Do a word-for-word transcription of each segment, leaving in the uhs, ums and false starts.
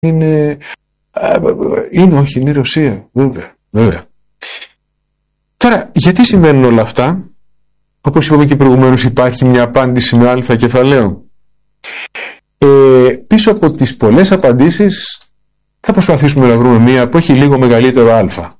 είναι, είναι όχι, είναι η Ρωσία, βέβαια, βέβαια. Τώρα, γιατί σημαίνουν όλα αυτά? Όπως είπαμε και προηγουμένως, υπάρχει μια απάντηση με αλφα κεφαλαίο. Ε, πίσω από τις πολλές απαντήσεις θα προσπαθήσουμε να βρούμε μία που έχει λίγο μεγαλύτερο αλφα.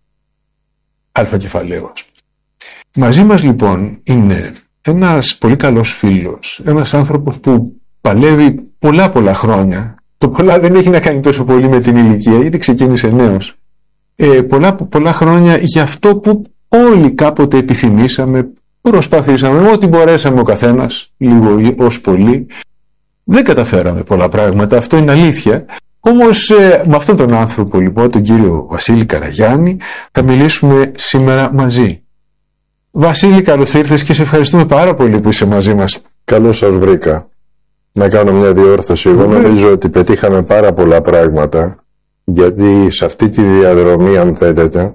Αλφα κεφαλαίο. Μαζί μας λοιπόν είναι ένας πολύ καλός φίλος, ένας άνθρωπος που παλεύει πολλά πολλά χρόνια. Το πολλά δεν έχει να κάνει τόσο πολύ με την ηλικία, γιατί ξεκίνησε νέος. Ε, πολλά, πολλά χρόνια για αυτό που όλοι κάποτε επιθυμήσαμε, προσπαθήσαμε, ό,τι μπορέσαμε ο καθένας, λίγο ως πολύ. Δεν καταφέραμε πολλά πράγματα, αυτό είναι αλήθεια. Όμως ε, με αυτόν τον άνθρωπο λοιπόν, τον κύριο Βασίλη Καραγιάννη, θα μιλήσουμε σήμερα μαζί. Βασίλη, καλώς ήρθες και σε ευχαριστούμε πάρα πολύ που είσαι μαζί μας. Καλώς σας βρήκα. Να κάνω μια διόρθωση. Εγώ νομίζω ότι πετύχαμε πάρα πολλά πράγματα, γιατί σε αυτή τη διαδρομή, αν θέλετε,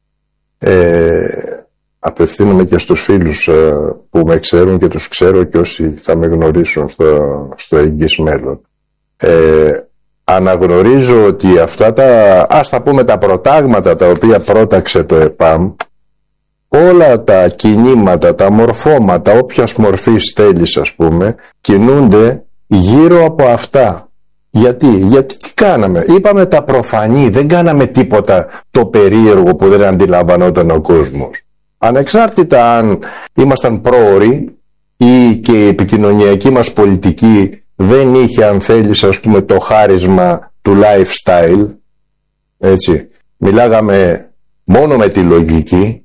ε, απευθύνομαι και στους φίλους ε, που με ξέρουν και τους ξέρω και όσοι θα με γνωρίσουν στο, στο εγγύς μέλλον. Ε, αναγνωρίζω ότι αυτά τα, ας τα πούμε, τα προτάγματα τα οποία πρόταξε το ΕΠΑΜ, όλα τα κινήματα, τα μορφώματα, όποιας μορφής θέλεις ας πούμε, κινούνται γύρω από αυτά. Γιατί, γιατί τι κάναμε? Είπαμε τα προφανή, δεν κάναμε τίποτα το περίεργο που δεν αντιλαμβανόταν ο κόσμος. Ανεξάρτητα αν ήμασταν πρόωροι ή και η επικοινωνιακή μας πολιτική δεν είχε, αν θέλεις, ας πούμε, το χάρισμα του lifestyle, έτσι, μιλάγαμε μόνο με τη λογική,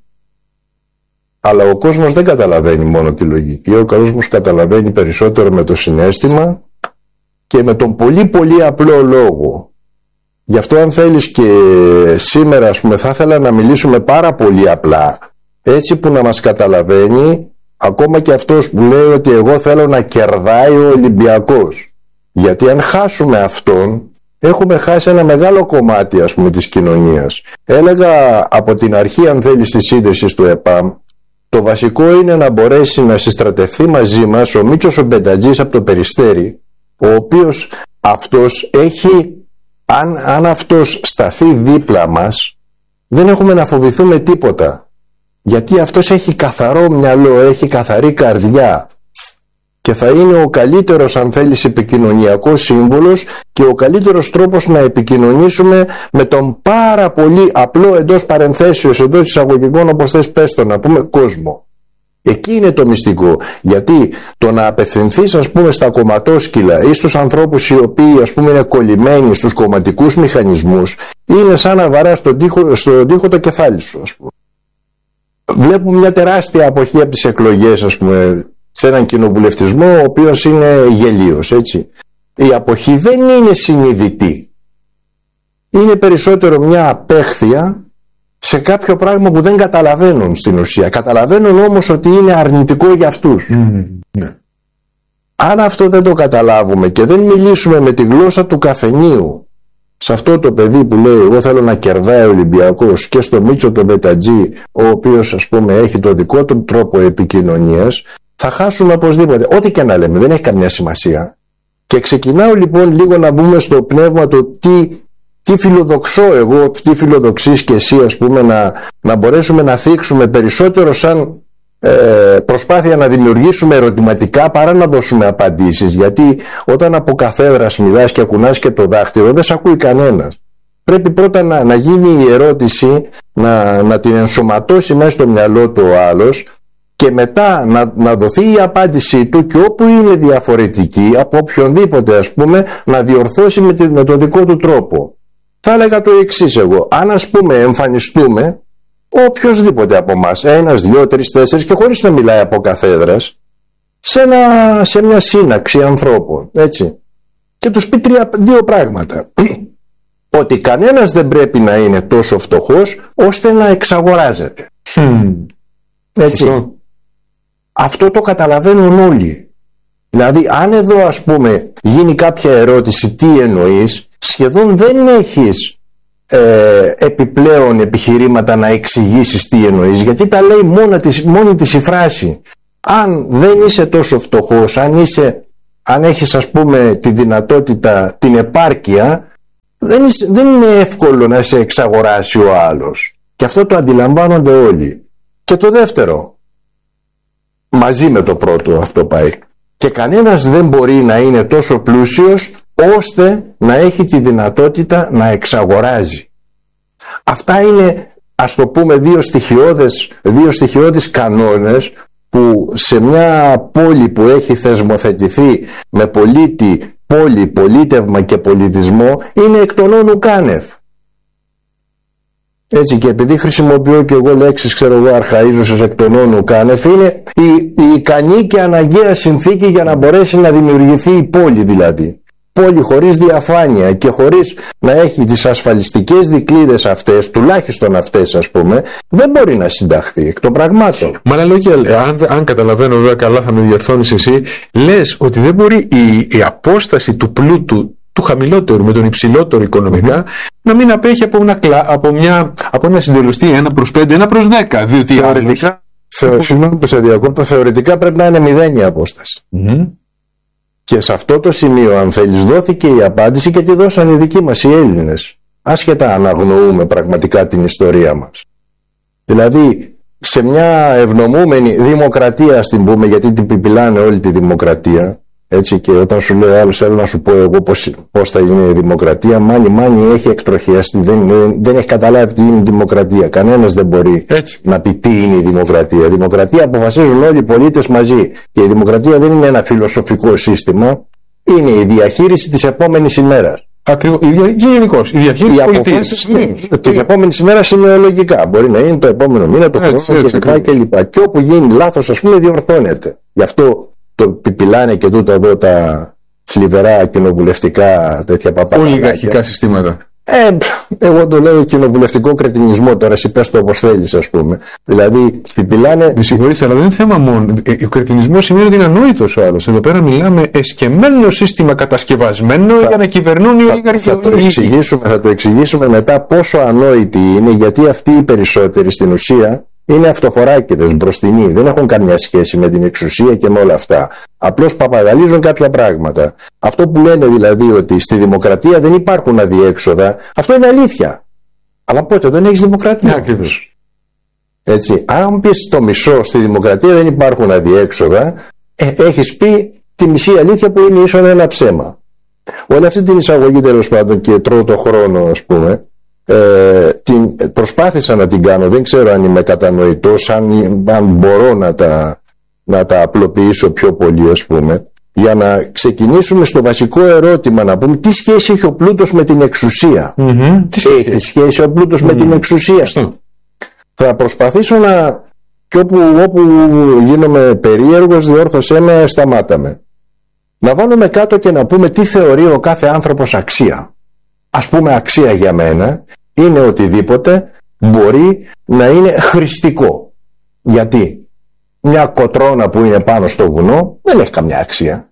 αλλά ο κόσμος δεν καταλαβαίνει μόνο τη λογική, ο κόσμος καταλαβαίνει περισσότερο με το συναίσθημα και με τον πολύ πολύ απλό λόγο. Γι' αυτό, αν θέλεις, και σήμερα ας πούμε θα ήθελα να μιλήσουμε πάρα πολύ απλά, έτσι που να μας καταλαβαίνει ακόμα και αυτός που λέει ότι εγώ θέλω να κερδάει ο Ολυμπιακός. Γιατί αν χάσουμε αυτόν, έχουμε χάσει ένα μεγάλο κομμάτι ας πούμε της κοινωνίας. Έλεγα από την αρχή, αν θέλεις, της ίδρυσης του ΕΠΑΜ, το βασικό είναι να μπορέσει να συστρατευτεί μαζί μας ο Μίτσος ο Μπεντατζής από το Περιστέρι, ο οποίος αυτός έχει, αν, αν αυτός σταθεί δίπλα μας, δεν έχουμε να φοβηθούμε τίποτα. Γιατί αυτός έχει καθαρό μυαλό, έχει καθαρή καρδιά και θα είναι ο καλύτερος, αν θέλεις, επικοινωνιακός σύμβολος και ο καλύτερος τρόπος να επικοινωνήσουμε με τον πάρα πολύ απλό, εντός παρενθέσεως, εντός εισαγωγικών, όπως θες πες το, να πούμε, κόσμο. Εκεί είναι το μυστικό. Γιατί το να απευθυνθείς ας πούμε στα κομματόσκυλα ή στους ανθρώπους οι οποίοι ας πούμε είναι κολλημένοι στους κομματικούς μηχανισμούς, είναι σαν να βαράς στον τοίχο, στον τοίχο το κεφάλι σου ας πούμε. Βλέπουμε μια τεράστια αποχή από τις εκλογές ας πούμε σε έναν κοινοβουλευτισμό ο οποίος είναι γελίος, έτσι. Η αποχή δεν είναι συνειδητή. Είναι περισσότερο μια απέχθεια σε κάποιο πράγμα που δεν καταλαβαίνουν στην ουσία. Καταλαβαίνουν όμως ότι είναι αρνητικό για αυτούς. Mm, yeah. Αν αυτό δεν το καταλάβουμε και δεν μιλήσουμε με τη γλώσσα του καφενείου σε αυτό το παιδί που λέει εγώ θέλω να κερδάει ο Ολυμπιακός, και στο Μίτσο τον Μπετατζή, ο οποίος ας πούμε έχει το δικό του τρόπο επικοινωνίας, θα χάσουμε οπωσδήποτε. Ό,τι και να λέμε δεν έχει καμιά σημασία. Και ξεκινάω λοιπόν λίγο να μπούμε στο πνεύμα το τι, τι φιλοδοξώ εγώ, τι φιλοδοξείς και εσύ ας πούμε, να, να μπορέσουμε να θίξουμε περισσότερο σαν ε, προσπάθεια να δημιουργήσουμε ερωτηματικά παρά να δώσουμε απαντήσεις. Γιατί όταν από καθέδρας μιλάς και ακουνάς και το δάχτυλο δεν σε ακούει κανένας. Πρέπει πρώτα να, να γίνει η ερώτηση, να, να την ενσωματώσει μέσα στο μυαλό του ο άλλος και μετά να, να δοθεί η απάντησή του, και όπου είναι διαφορετική από οποιονδήποτε ας πούμε να διορθώσει με, τη, με το δικό του τρόπο. Θα έλεγα το εξής εγώ, αν ας πούμε εμφανιστούμε οποιοσδήποτε από εμάς, ένας, δύο, τρεις, τέσσερις, και χωρίς να μιλάει από καθέδρας, σε, ένα, σε μια σύναξη ανθρώπων, έτσι, και τους πει τρία, δύο πράγματα. Ότι κανένας δεν πρέπει να είναι τόσο φτωχός ώστε να εξαγοράζεται. Mm. Έτσι. Mm. Αυτό το καταλαβαίνουν όλοι. Δηλαδή αν εδώ ας πούμε γίνει κάποια ερώτηση τι εννοείς, σχεδόν δεν έχεις ε, επιπλέον επιχειρήματα να εξηγήσεις τι εννοείς, γιατί τα λέει μόνη της, μόνη της η φράση. Αν δεν είσαι τόσο φτωχός, αν, είσαι, αν έχεις ας πούμε τη δυνατότητα, την επάρκεια, δεν, δεν είναι εύκολο να σε εξαγοράσει ο άλλος. Και αυτό το αντιλαμβάνονται όλοι. Και το δεύτερο, μαζί με το πρώτο αυτό πάει. Και κανένας δεν μπορεί να είναι τόσο πλούσιος ώστε να έχει τη δυνατότητα να εξαγοράζει. Αυτά είναι, ας το πούμε, δύο στοιχειώδες, δύο στοιχειώδεις κανόνες που σε μια πόλη που έχει θεσμοθετηθεί με πολίτη, πόλη, πολίτευμα και πολιτισμό είναι εκ των όνου κάνευ. Έτσι, και επειδή χρησιμοποιώ και εγώ λέξεις, ξέρω εγώ, αρχαΐζωσες εκ των όνου κάνευ, είναι η, η ικανή και αναγκαία συνθήκη για να μπορέσει να δημιουργηθεί η πόλη δηλαδή. Πόλη χωρίς διαφάνεια και χωρίς να έχει τις ασφαλιστικές δικλείδες αυτές, τουλάχιστον αυτές ας πούμε, δεν μπορεί να συνταχθεί εκ των πραγμάτων. Με άλλα λόγια, αν, αν καταλαβαίνω βέβαια καλά, θα με διορθώνεις εσύ, λες ότι δεν μπορεί η, η απόσταση του πλούτου του χαμηλότερου με τον υψηλότερο οικονομικά mm-hmm. να μην απέχει από, ένα, από, μια, από ένα συντελεστή ένα προς πέντε, ένα προς δέκα, διότι θεωρητικά, θεω, συγγνώμη που σε διακόπτω, θεωρητικά πρέπει να είναι μηδένια απόσταση. Mm-hmm. Και σε αυτό το σημείο, αν θέλεις, δόθηκε η απάντηση και τη δώσαν οι δικοί μας οι Έλληνες. Άσχετα αν αγνοούμε πραγματικά την ιστορία μας. Δηλαδή, σε μια ευνομούμενη δημοκρατία, ας την πούμε, γιατί την πιπιλάνε όλη τη δημοκρατία, έτσι, και όταν σου λέει άλλος, θέλω να σου πω εγώ πώς, πώς θα γίνει η δημοκρατία, μάνι μάνι έχει εκτροχιαστεί, δεν, δεν, δεν έχει καταλάβει τι είναι η δημοκρατία. Κανένας δεν μπορεί έτσι να πει τι είναι η δημοκρατία. Η δημοκρατία αποφασίζουν όλοι οι πολίτες μαζί. Και η δημοκρατία δεν είναι ένα φιλοσοφικό σύστημα, είναι η διαχείριση της επόμενης ημέρας. Ακριβώς, και γενικώς, η διαχείριση της πολιτείας της επόμενης ημέρας είναι λογικά. Μπορεί να είναι το επόμενο μήνα, το χρόνο κλπ. Και όπου γίνει λάθος, ας πούμε, διορθώνεται. Γι' αυτό το πιπιλάνε και τούτα εδώ τα θλιβερά κοινοβουλευτικά τέτοια παπαγαλάκια. Ολιγαρχικά συστήματα. Ε, εγώ το λέω κοινοβουλευτικό κρετινισμό, τώρα εσύ πες το όπως θέλεις, ας πούμε. Δηλαδή πιπιλάνε. Με συγχωρείτε, αλλά δεν είναι θέμα μόνο. Ο κρετινισμός σημαίνει ότι είναι ανόητος ο άλλος. Εδώ πέρα μιλάμε εσκεμμένο σύστημα κατασκευασμένο θα, για να κυβερνούν οι ολιγαρχικοί. Θα, θα, το εξηγήσουμε, θα το εξηγήσουμε μετά πόσο ανόητοι είναι, γιατί αυτοί οι περισσότεροι στην ουσία είναι αυτοφοράκηδες, μπροστινοί, δεν έχουν καμιά σχέση με την εξουσία και με όλα αυτά. Απλώς παπαγαλίζουν κάποια πράγματα. Αυτό που λένε δηλαδή ότι στη δημοκρατία δεν υπάρχουν αδιέξοδα, αυτό είναι αλήθεια. Αλλά πότε δεν έχεις δημοκρατία. Ακριβώς. Έτσι, αν πεις το μισό στη δημοκρατία δεν υπάρχουν αδιέξοδα, ε, έχεις πει τη μισή αλήθεια που είναι ίσον ένα ψέμα. Όλη αυτή την εισαγωγή τέλος πάντων και τρώω το χρόνο, ας πούμε. Ε, την, προσπάθησα να την κάνω, δεν ξέρω αν είμαι κατανοητός, αν, αν μπορώ να τα, να τα απλοποιήσω πιο πολύ, ας πούμε, για να ξεκινήσουμε στο βασικό ερώτημα, να πούμε τι σχέση έχει ο πλούτος με την εξουσία. Mm-hmm. Έχει σχέση ο πλούτος mm-hmm. με την εξουσία. Mm-hmm. Θα προσπαθήσω να, και όπου, όπου γίνομαι περίεργος, διόρθωσέ με, σταμάταμε, να βάλουμε κάτω και να πούμε τι θεωρεί ο κάθε άνθρωπος αξία. Ας πούμε, αξία για μένα είναι οτιδήποτε μπορεί να είναι χρηστικό. Γιατί μια κοτρώνα που είναι πάνω στο βουνό δεν έχει καμιά αξία.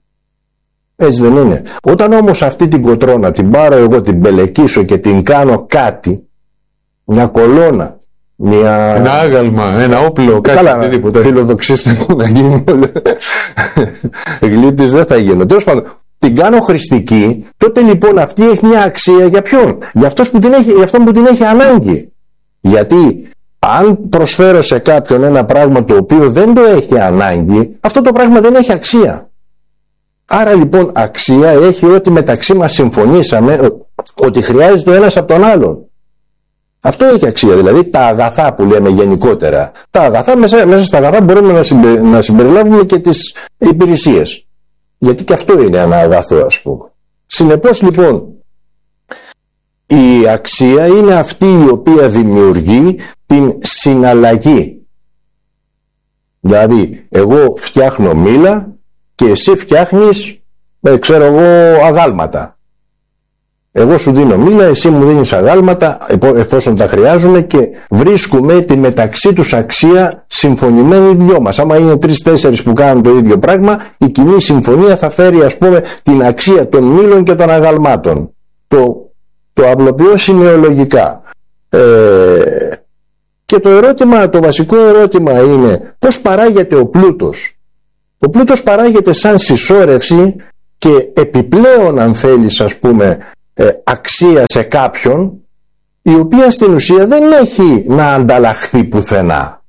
Έτσι δεν είναι. Όταν όμως αυτή την κοτρώνα την πάρω εγώ, την πελεκίσω και την κάνω κάτι, μια κολόνα, μια... ένα άγαλμα, ένα όπλο, κάτι. Καλά, οτιδήποτε. Φιλοδοξήστε μου να γίνει γλύπτης δεν θα γίνω. Τέλος πάντων, την κάνω χρηστική, τότε λοιπόν αυτή έχει μια αξία για ποιον? Για, αυτός που την έχει, για αυτόν που την έχει ανάγκη. Γιατί αν προσφέρω σε κάποιον ένα πράγμα το οποίο δεν το έχει ανάγκη, αυτό το πράγμα δεν έχει αξία. Άρα λοιπόν αξία έχει ότι μεταξύ μας συμφωνήσαμε ότι χρειάζεται ο ένας από τον άλλον. Αυτό έχει αξία, δηλαδή τα αγαθά που λέμε γενικότερα. Τα αγαθά, μέσα, μέσα στα αγαθά μπορούμε να, συμπε, να συμπεριλάβουμε και τις υπηρεσίες. Γιατί και αυτό είναι ένα αγαθό, ας πούμε. Συνεπώς λοιπόν η αξία είναι αυτή η οποία δημιουργεί την συναλλαγή. Δηλαδή εγώ φτιάχνω μήλα και εσύ φτιάχνεις, ε, ξέρω εγώ, αγάλματα. Εγώ σου δίνω μήλα, εσύ μου δίνεις αγάλματα εφόσον τα χρειάζομαι και βρίσκουμε τη μεταξύ τους αξία συμφωνημένη οι δυο μας. Άμα είναι τρεις-τέσσερις που κάνουν το ίδιο πράγμα, η κοινή συμφωνία θα φέρει, ας πούμε, την αξία των μήλων και των αγαλμάτων. Το, το απλοποιώ σημειολογικά. Ε, και το ερώτημα, το βασικό ερώτημα είναι πώς παράγεται ο πλούτος. Ο πλούτος παράγεται σαν συσσόρευση και επιπλέον, αν θέλεις, ας πούμε, ε, αξία σε κάποιον, η οποία στην ουσία δεν έχει να ανταλλαχθεί πουθενά.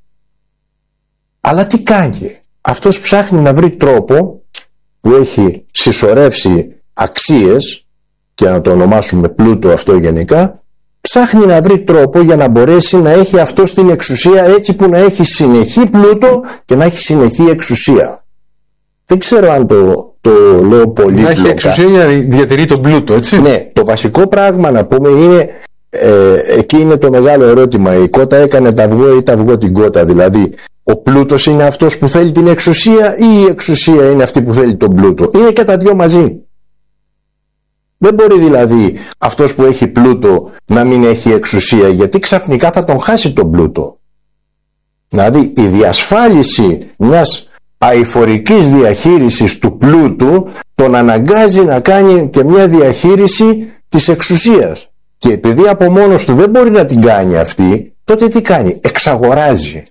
Αλλά τι κάνει? Αυτός ψάχνει να βρει τρόπο που έχει συσσωρεύσει αξίες, και να το ονομάσουμε πλούτο αυτό γενικά, ψάχνει να βρει τρόπο για να μπορέσει να έχει αυτό στην εξουσία, έτσι που να έχει συνεχή πλούτο και να έχει συνεχή εξουσία. Δεν ξέρω αν το, το λέω πολύ. Να έχει εξουσία για να διατηρεί τον πλούτο, έτσι. Ναι, το βασικό πράγμα να πούμε είναι, ε, εκεί είναι το μεγάλο ερώτημα. Η κότα έκανε τα αυγό ή τα αυγό την κότα? Δηλαδή, ο πλούτος είναι αυτός που θέλει την εξουσία ή η εξουσία είναι αυτή που θέλει τον πλούτο? Είναι και τα δυο μαζί. Δεν μπορεί δηλαδή αυτός που έχει πλούτο να μην έχει εξουσία, γιατί ξαφνικά θα τον χάσει τον πλούτο. Δηλαδή η διασφάλιση μιας αειφορικής διαχείρισης του πλούτου τον αναγκάζει να κάνει και μια διαχείριση της εξουσίας. Και επειδή από μόνος του δεν μπορεί να την κάνει αυτή, τότε τι κάνει? Εξαγοράζει.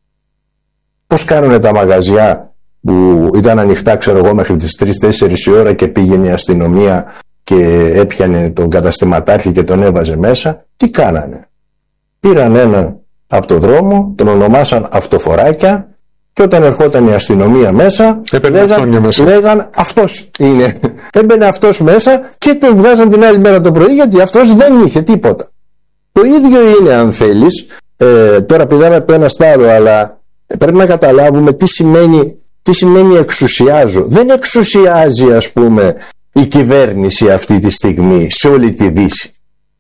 Πώς κάνουν τα μαγαζιά που ήταν ανοιχτά, ξέρω εγώ, μέχρι τις τρεις τέσσερις η ώρα και πήγαινε η αστυνομία και έπιανε τον καταστηματάρχη και τον έβαζε μέσα? Τι κάνανε? Πήραν ένα από το δρόμο, τον ονομάσαν αυτοφοράκια, και όταν ερχόταν η αστυνομία μέσα, λέγαν, μέσα. λέγαν αυτός είναι. Έμπαινε αυτός μέσα και τον βγάζαν την άλλη μέρα το πρωί, γιατί αυτός δεν είχε τίποτα. Το ίδιο είναι, αν θέλεις, ε, τώρα πηδάμε από το ένα στο άλλο, αλλά πρέπει να καταλάβουμε τι σημαίνει, τι σημαίνει εξουσιάζω. Δεν εξουσιάζει, ας πούμε, η κυβέρνηση αυτή τη στιγμή σε όλη τη Δύση.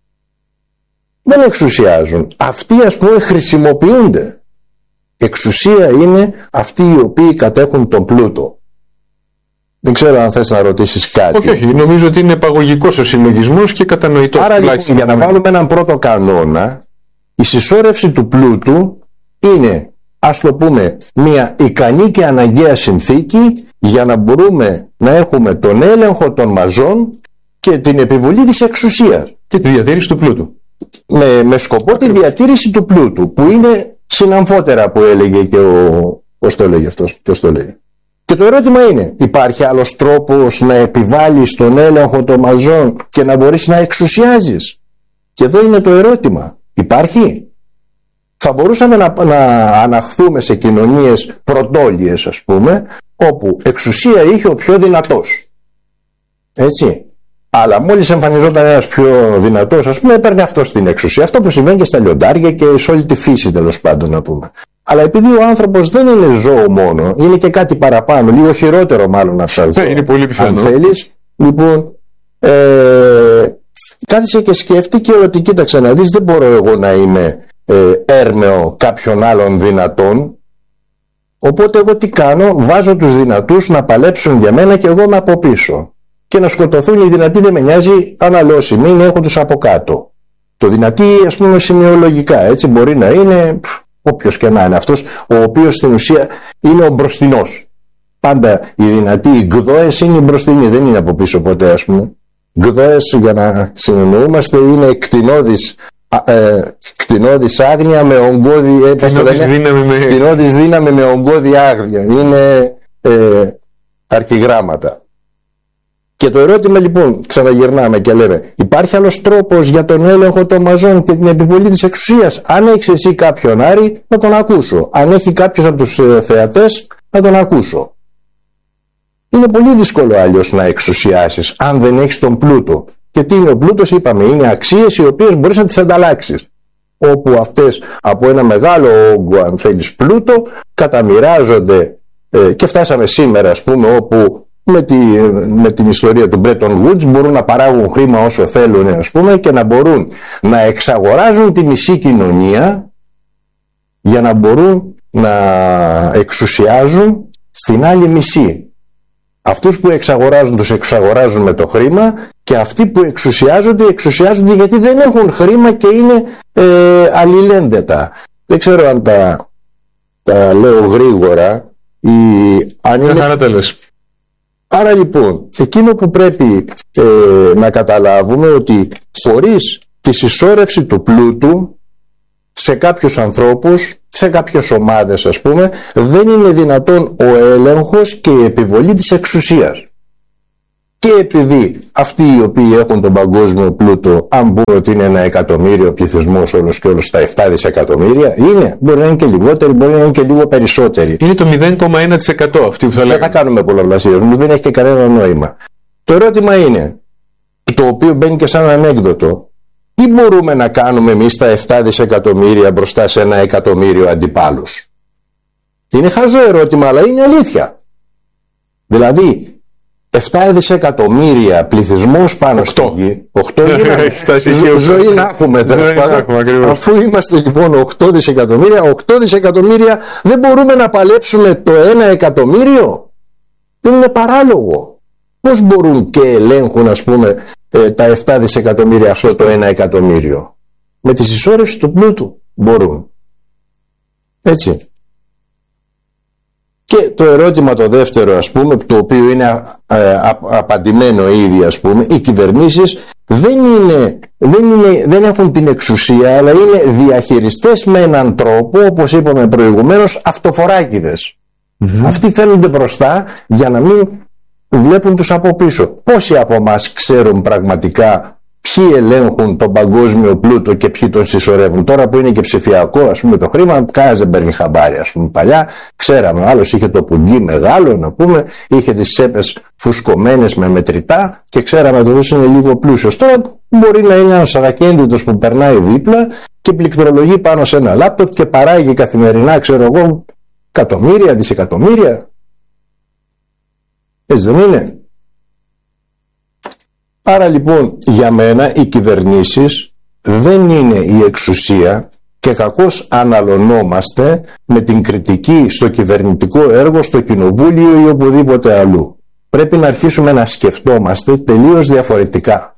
Δεν εξουσιάζουν. Αυτοί, ας πούμε, χρησιμοποιούνται. Εξουσία είναι αυτοί οι οποίοι κατέχουν τον πλούτο. Δεν ξέρω αν θες να ρωτήσεις κάτι. Όχι, όχι. Νομίζω ότι είναι παγωγικός ο συλλογισμός και κατανοητός. Άρα λοιπόν, για να βάλουμε έναν πρώτο κανόνα, η συσσόρευση του πλούτου είναι, ας το πούμε, μια ικανή και αναγκαία συνθήκη για να μπορούμε να έχουμε τον έλεγχο των μαζών και την επιβολή της εξουσίας. Και τη διατήρηση του πλούτου. Με, με σκοπό Ακριβώς. τη διατήρηση του πλούτου, που είναι συναμφότερα, που έλεγε και ο... Πώς το έλεγε αυτός? Ποιος το έλεγε? Και το ερώτημα είναι, υπάρχει άλλος τρόπος να επιβάλλεις τον έλεγχο των μαζών και να μπορείς να εξουσιάζεις? Και εδώ είναι το ερώτημα. Υπάρχει? Θα μπορούσαμε να, να αναχθούμε σε κοινωνίες πρωτόλιες, ας πούμε, όπου εξουσία είχε ο πιο δυνατός. Έτσι. Αλλά μόλις εμφανιζόταν ένας πιο δυνατός, ας πούμε, έπαιρνε αυτός την εξουσία. Αυτό που συμβαίνει και στα λιοντάρια και σε όλη τη φύση, τέλος πάντων, να πούμε. Αλλά επειδή ο άνθρωπος δεν είναι ζώο μόνο, είναι και κάτι παραπάνω, λίγο χειρότερο μάλλον από τα ζώα. Είναι πολύ πιθανό. Αν θέλεις, λοιπόν, ε, κάθισε και σκέφτηκε ότι κοίταξε να δεις, δεν μπορώ εγώ να είμαι ε, έρμεο κάποιων άλλων δυνατών. Οπότε εγώ τι κάνω? Βάζω τους δυνατούς να παλέψουν για μένα και εγώ είμαι από πίσω. Και να σκοτωθούν οι δυνατοί δεν με νοιάζει, αναλώσιμοι είναι, έχω τους από κάτω. Το δυνατή, ας πούμε, σημειολογικά, έτσι, μπορεί να είναι όποιος και να είναι αυτός, ο οποίος στην ουσία είναι ο μπροστινός. Πάντα οι δυνατοί, οι γκδόες είναι οι μπροστινοί, δεν είναι από πίσω ποτέ, ας πούμε. Γκδόες, για να συνεννοούμαστε, είναι κτηνώδης, ε, κτηνώδης άγνοια με ογκώδη, ε, κτηνώδης δύναμη με... κτηνώδης δύναμη με ογκώδη άγνοια. Είναι ε, αρκιγράμματα. Και το ερώτημα λοιπόν, ξαναγυρνάμε και λέμε, υπάρχει άλλος τρόπος για τον έλεγχο των μαζών και την επιβολή της εξουσίας? Αν έχεις εσύ κάποιον Άρη, να τον ακούσω. Αν έχει κάποιος από τους ε, θεατές, να τον ακούσω. Είναι πολύ δύσκολο αλλιώς να εξουσιάσεις, αν δεν έχεις τον πλούτο. Και τι είναι ο πλούτος? Είπαμε, είναι αξίες οι οποίες μπορείς να τις ανταλλάξεις. Όπου αυτές από ένα μεγάλο όγκο, αν θέλεις, πλούτο, καταμοιράζονται ε, και φτάσαμε σήμερα, ας πούμε, όπου Με, τη, με την ιστορία του Bretton Woods μπορούν να παράγουν χρήμα όσο θέλουν, ας πούμε, και να μπορούν να εξαγοράζουν τη μισή κοινωνία για να μπορούν να εξουσιάζουν στην άλλη μισή. Αυτούς που εξαγοράζουν τους εξαγοράζουν με το χρήμα, και αυτοί που εξουσιάζονται εξουσιάζονται γιατί δεν έχουν χρήμα και είναι ε, αλληλένδετα. Δεν ξέρω αν τα, τα λέω γρήγορα ή αν είναι... Χαρά τέλος. Άρα λοιπόν, εκείνο που πρέπει ε, να καταλάβουμε, ότι χωρίς τη συσσόρευση του πλούτου σε κάποιους ανθρώπους, σε κάποιες ομάδες, ας πούμε, δεν είναι δυνατόν ο έλεγχος και η επιβολή της εξουσίας. Και επειδή αυτοί οι οποίοι έχουν τον παγκόσμιο πλούτο, αν πούμε ότι είναι ένα εκατομμύριο πληθυσμός όλος και όλος στα επτά δισεκατομμύρια, είναι, μπορεί να είναι και λιγότεροι, μπορεί να είναι και λίγο περισσότεροι. Είναι το μηδέν κόμμα ένα τοις εκατό αυτοί που θα λέγαμε. Δεν θα κάνουμε πολλαπλασιασμούς, δεν έχει και κανένα νόημα. Το ερώτημα είναι, το οποίο μπαίνει και σαν ανέκδοτο, τι μπορούμε να κάνουμε εμείς τα επτά δισεκατομμύρια μπροστά σε ένα εκατομμύριο αντιπάλους? Είναι χαζό ερώτημα, αλλά είναι αλήθεια. Δηλαδή, επτά δισεκατομμύρια πληθυσμός πάνω στη γη, οκτώ ζω, ζωή να έχουμε, αφού είμαστε λοιπόν οκτώ δισεκατομμύρια, οκτώ δισεκατομμύρια δεν μπορούμε να παλέψουμε το ένα εκατομμύριο? Δεν είναι παράλογο. Πώς μπορούν και ελέγχουν, ας πούμε, τα επτά δισεκατομμύρια αυτό το ένα εκατομμύριο? Με τη συσσόρευση του πλούτου μπορούν. Έτσι. Και το ερώτημα το δεύτερο, ας πούμε, το οποίο είναι ε, α, απαντημένο ήδη, ας πούμε, οι κυβερνήσεις δεν, είναι, δεν, είναι, δεν έχουν την εξουσία, αλλά είναι διαχειριστές με έναν τρόπο, όπως είπαμε προηγουμένως, αυτοφοράκηδες. Mm-hmm. Αυτοί φαίνονται μπροστά για να μην βλέπουν τους από πίσω. Πόσοι από εμάς ξέρουν πραγματικά ποιοι ελέγχουν τον παγκόσμιο πλούτο και ποιοι τον συσσωρεύουν? Τώρα που είναι και ψηφιακό, ας πούμε, το χρήμα, κανένας δεν παίρνει χαμπάρι. Ας πούμε, παλιά ξέραμε, ο άλλος είχε το πουγγί μεγάλο, να πούμε, είχε τις τσέπες φουσκωμένες με μετρητά και ξέραμε ότι αυτός είναι λίγο πλούσιος. Τώρα μπορεί να είναι ένας αδακέντητος που περνάει δίπλα και πληκτρολογεί πάνω σε ένα λάπτοπ και παράγει καθημερινά, ξέρω εγώ, εκατομμύρια, δισεκατομμύρια. Έτσι δεν είναι? Άρα λοιπόν για μένα οι κυβερνήσεις δεν είναι η εξουσία και κακώς αναλωνόμαστε με την κριτική στο κυβερνητικό έργο, στο κοινοβούλιο ή οπουδήποτε αλλού. Πρέπει να αρχίσουμε να σκεφτόμαστε τελείως διαφορετικά.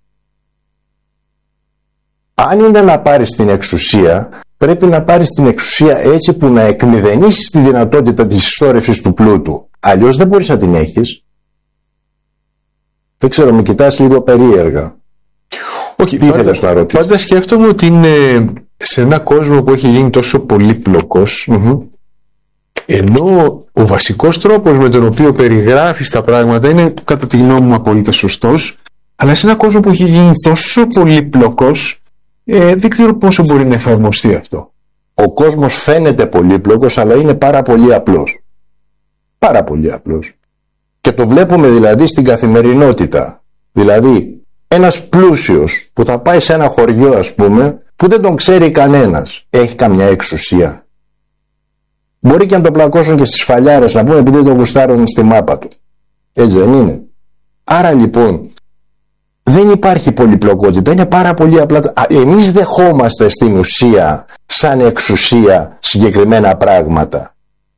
Αν είναι να πάρεις την εξουσία, πρέπει να πάρεις την εξουσία έτσι που να εκμηδενήσεις τη δυνατότητα της συσσόρευσης του πλούτου. Αλλιώς δεν μπορείς να την έχεις. Δεν ξέρω, με κοιτάς λίγο περίεργα. Όχι, τι ήθελες να ρωτήσεις? Πάντα σκέφτομαι ότι είναι σε ένα κόσμο που έχει γίνει τόσο πολύπλοκος, mm-hmm. ενώ ο βασικός τρόπος με τον οποίο περιγράφεις τα πράγματα είναι κατά τη γνώμη μου απόλυτα σωστός, αλλά σε ένα κόσμο που έχει γίνει τόσο πολύπλοκος, ε, δεν ξέρω πόσο μπορεί να εφαρμοστεί αυτό. Ο κόσμος φαίνεται πολύπλοκος, αλλά είναι πάρα πολύ απλός. Πάρα πολύ απλός. Και το βλέπουμε δηλαδή στην καθημερινότητα. Δηλαδή ένας πλούσιος που θα πάει σε ένα χωριό, ας πούμε, που δεν τον ξέρει κανένας, έχει καμιά εξουσία? Μπορεί και να τον πλακώσουν και στις φαλιάρες, να πούμε, επειδή δεν τον γουστάρουν στη μάπα του. Έτσι δεν είναι? Άρα λοιπόν δεν υπάρχει πολυπλοκότητα, είναι πάρα πολύ απλά. Εμείς δεχόμαστε στην ουσία σαν εξουσία συγκεκριμένα πράγματα.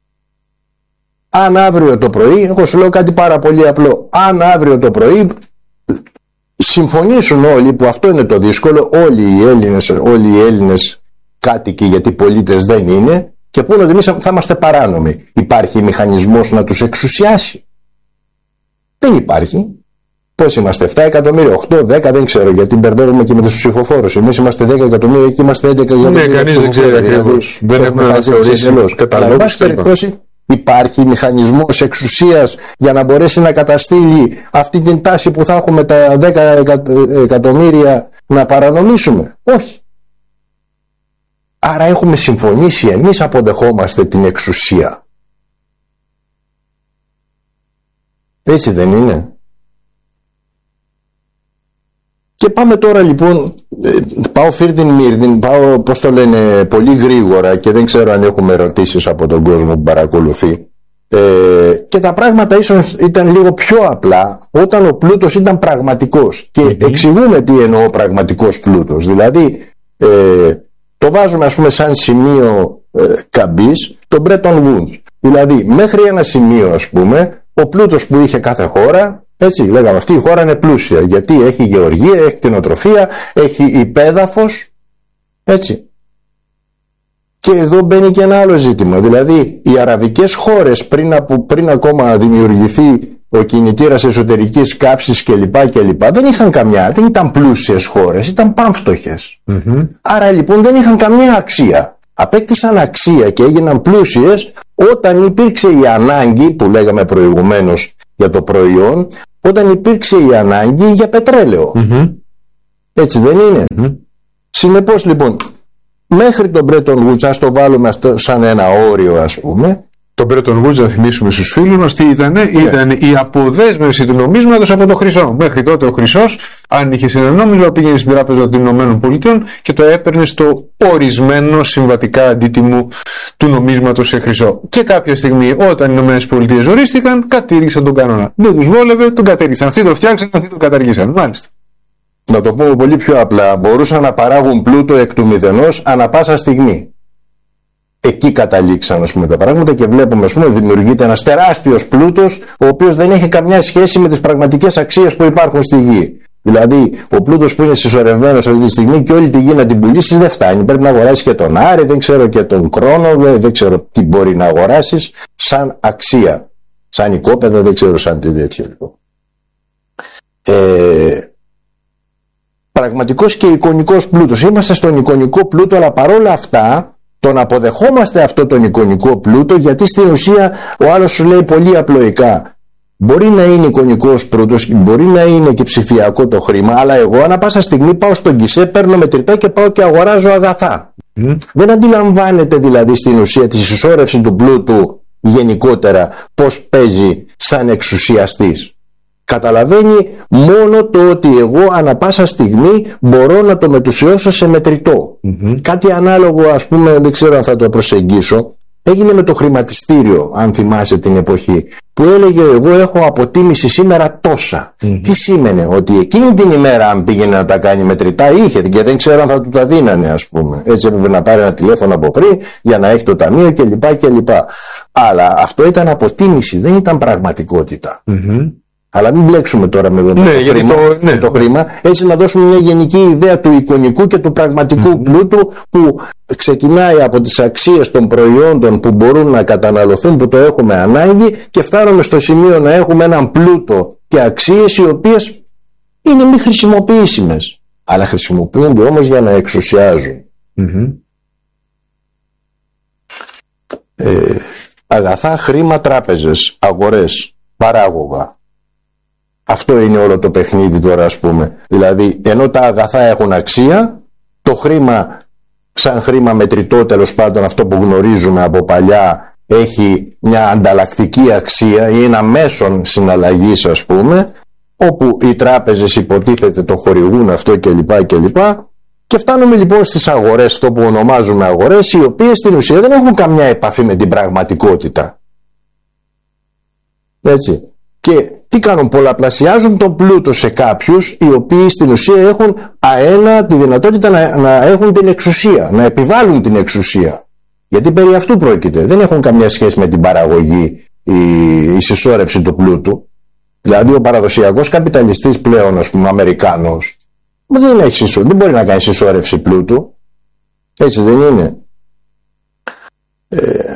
Αν αύριο το πρωί, εγώ σου λέω κάτι πάρα πολύ απλό, αν αύριο το πρωί συμφωνήσουν όλοι, που αυτό είναι το δύσκολο, όλοι οι Έλληνες, όλοι οι Έλληνες κάτοικοι, γιατί πολίτες δεν είναι, και πούνε ότι εμείς θα είμαστε παράνομοι, υπάρχει μηχανισμός να τους εξουσιάσει? Δεν υπάρχει. Πώς είμαστε? επτά εκατομμύρια, οκτώ, δέκα, δεν ξέρω, γιατί μπερδεύουμε και με τους ψηφοφόρους. Εμείς είμαστε δέκα εκατομμύρια και είμαστε έντεκα εκατομμύρια. Ναι, κανείς δεν ξέρει ακριβώς. Δεν έχουμε αναθεωρήσει καταλόγους. Υπάρχει μηχανισμός εξουσίας για να μπορέσει να καταστήλει αυτή την τάση που θα έχουμε τα δέκα εκατομμύρια να παρανομήσουμε? Όχι. Άρα έχουμε συμφωνήσει, εμείς αποδεχόμαστε την εξουσία. Έτσι δεν είναι? Και πάμε τώρα λοιπόν, πάω φίρτιν μύρτιν, πάω, πώς το λένε, πολύ γρήγορα και δεν ξέρω αν έχουμε ερωτήσεις από τον κόσμο που παρακολουθεί. Ε, και τα πράγματα ίσως ήταν λίγο πιο απλά όταν ο πλούτος ήταν πραγματικός. Και mm-hmm. εξηγούμε τι εννοώ πραγματικός πλούτος. Δηλαδή ε, το βάζουμε, ας πούμε, σαν σημείο ε, καμπής το Bretton Woods. Δηλαδή μέχρι ένα σημείο, ας πούμε, ο πλούτος που είχε κάθε χώρα, έτσι λέγαμε, αυτή η χώρα είναι πλούσια γιατί έχει γεωργία, έχει κτηνοτροφία, έχει υπέδαφος, έτσι. Και εδώ μπαίνει και ένα άλλο ζήτημα, δηλαδή οι αραβικές χώρες πριν, από, πριν ακόμα δημιουργηθεί ο κινητήρας εσωτερικής καύσης κλπ, κλπ, δεν είχαν καμιά, δεν ήταν πλούσιες χώρες, ήταν πανφτωχές. Mm-hmm. Άρα λοιπόν δεν είχαν καμία αξία. Απέκτησαν αξία και έγιναν πλούσιες όταν υπήρξε η ανάγκη που λέγαμε προηγουμένως για το προϊόν όταν υπήρξε η ανάγκη για πετρέλαιο. Mm-hmm. Έτσι δεν είναι? Mm-hmm. Συνεπώς λοιπόν, μέχρι τον Bretton Woods, ας το βάλουμε αυτό σαν ένα όριο, ας πούμε. Το Bretton Woods, να θυμίσουμε στους φίλους μας, τι ήταν? Yeah. Ήταν η αποδέσμευση του νομίσματος από το χρυσό. Μέχρι τότε ο χρυσός, αν είχες ένα νόμισμα, πήγαινε στην Τράπεζα των Ηνωμένων Πολιτειών και το έπαιρνε στο ορισμένο συμβατικά αντίτιμο του νομίσματος σε χρυσό. Και κάποια στιγμή, όταν οι Ηνωμένες Πολιτείες ζορίστηκαν, κατήργησαν τον κανόνα. Δεν τους βόλευε, τον κατήργησαν. Αυτοί το φτιάξαν, αυτοί το καταργήσαν. Μάλιστα. Να το πούμε πολύ πιο απλά, μπορούσαν να παράγουν πλούτο εκ του μηδενός ανά πάσα στιγμή. Εκεί καταλήξαν, ας πούμε, τα πράγματα και βλέπουμε, ας πούμε, δημιουργείται ένας τεράστιος πλούτος, ο οποίος δεν έχει καμιά σχέση με τις πραγματικές αξίες που υπάρχουν στη γη. Δηλαδή, ο πλούτος που είναι συσσωρευμένος αυτή τη στιγμή και όλη τη γη να την πουλήσεις δεν φτάνει. Πρέπει να αγοράσεις και τον Άρη, δεν ξέρω και τον Κρόνο, δεν ξέρω τι μπορεί να αγοράσεις σαν αξία. Σαν οικόπεδα, δεν ξέρω σαν τι τέτοιο λοιπόν. Ε, πραγματικός και εικονικός πλούτος. Είμαστε στον εικονικό πλούτο, αλλά παρόλα αυτά τον αποδεχόμαστε αυτό τον εικονικό πλούτο, γιατί στην ουσία ο άλλος σου λέει πολύ απλοϊκά, μπορεί να είναι εικονικός πλούτος, μπορεί να είναι και ψηφιακό το χρήμα, αλλά εγώ ανά πάσα στιγμή πάω στον γκισέ, παίρνω μετρητά και πάω και αγοράζω αγαθά. Mm. Δεν αντιλαμβάνεται δηλαδή στην ουσία τη συσσόρευση του πλούτου γενικότερα πώς παίζει σαν εξουσιαστής. Καταλαβαίνει μόνο το ότι εγώ ανά πάσα στιγμή μπορώ να το μετουσιώσω σε μετρητό. Mm-hmm. Κάτι ανάλογο, ας πούμε, δεν ξέρω αν θα το προσεγγίσω, έγινε με το χρηματιστήριο, αν θυμάσαι την εποχή, που έλεγε εγώ έχω αποτίμηση σήμερα τόσα. Mm-hmm. Τι σήμαινε? Ότι εκείνη την ημέρα αν πήγαινε να τα κάνει μετρητά είχε και δεν ξέρω αν θα του τα δίνανε, ας πούμε. Έτσι έπρεπε να πάρει ένα τηλέφωνο από πριν για να έχει το ταμείο κλπ. κλπ. Αλλά αυτό ήταν αποτίμηση, δεν ήταν πραγματικότητα. Mm-hmm. Αλλά μην μπλέξουμε τώρα με το, ναι, το, χρήμα, το, ναι. το χρήμα, έτσι να δώσουμε μια γενική ιδέα του εικονικού και του πραγματικού mm-hmm. πλούτου, που ξεκινάει από τις αξίες των προϊόντων που μπορούν να καταναλωθούν, που το έχουμε ανάγκη, και φτάνουμε στο σημείο να έχουμε έναν πλούτο και αξίες οι οποίες είναι μη χρησιμοποιήσιμες, αλλά χρησιμοποιούνται όμως για να εξουσιάζουν. Mm-hmm. ε, αγαθά, χρήμα, τράπεζες, αγορές, παράγωγα. Αυτό είναι όλο το παιχνίδι τώρα, ας πούμε. Δηλαδή, ενώ τα αγαθά έχουν αξία, το χρήμα, σαν χρήμα μετρητό, τέλος πάντων αυτό που γνωρίζουμε από παλιά, έχει μια ανταλλακτική αξία ή ένα μέσον συναλλαγής, ας πούμε, όπου οι τράπεζες υποτίθεται το χορηγούν αυτό κλπ. κλπ. Και φτάνουμε λοιπόν στις αγορές, αυτό που ονομάζουμε αγορές, οι οποίες στην ουσία δεν έχουν καμιά επαφή με την πραγματικότητα. Έτσι. Και τι κάνουν? Πολλαπλασιάζουν τον πλούτο σε κάποιους οι οποίοι στην ουσία έχουν αένα τη δυνατότητα να, να έχουν την εξουσία, να επιβάλλουν την εξουσία. Γιατί περί αυτού πρόκειται. Δεν έχουν καμιά σχέση με την παραγωγή, η, η συσσόρευση του πλούτου. Δηλαδή ο παραδοσιακός καπιταλιστής πλέον, ας πούμε, Αμερικάνος, δεν, έχει συσσόρευση, δεν μπορεί να κάνει συσσόρευση πλούτου. Έτσι δεν είναι? Ε,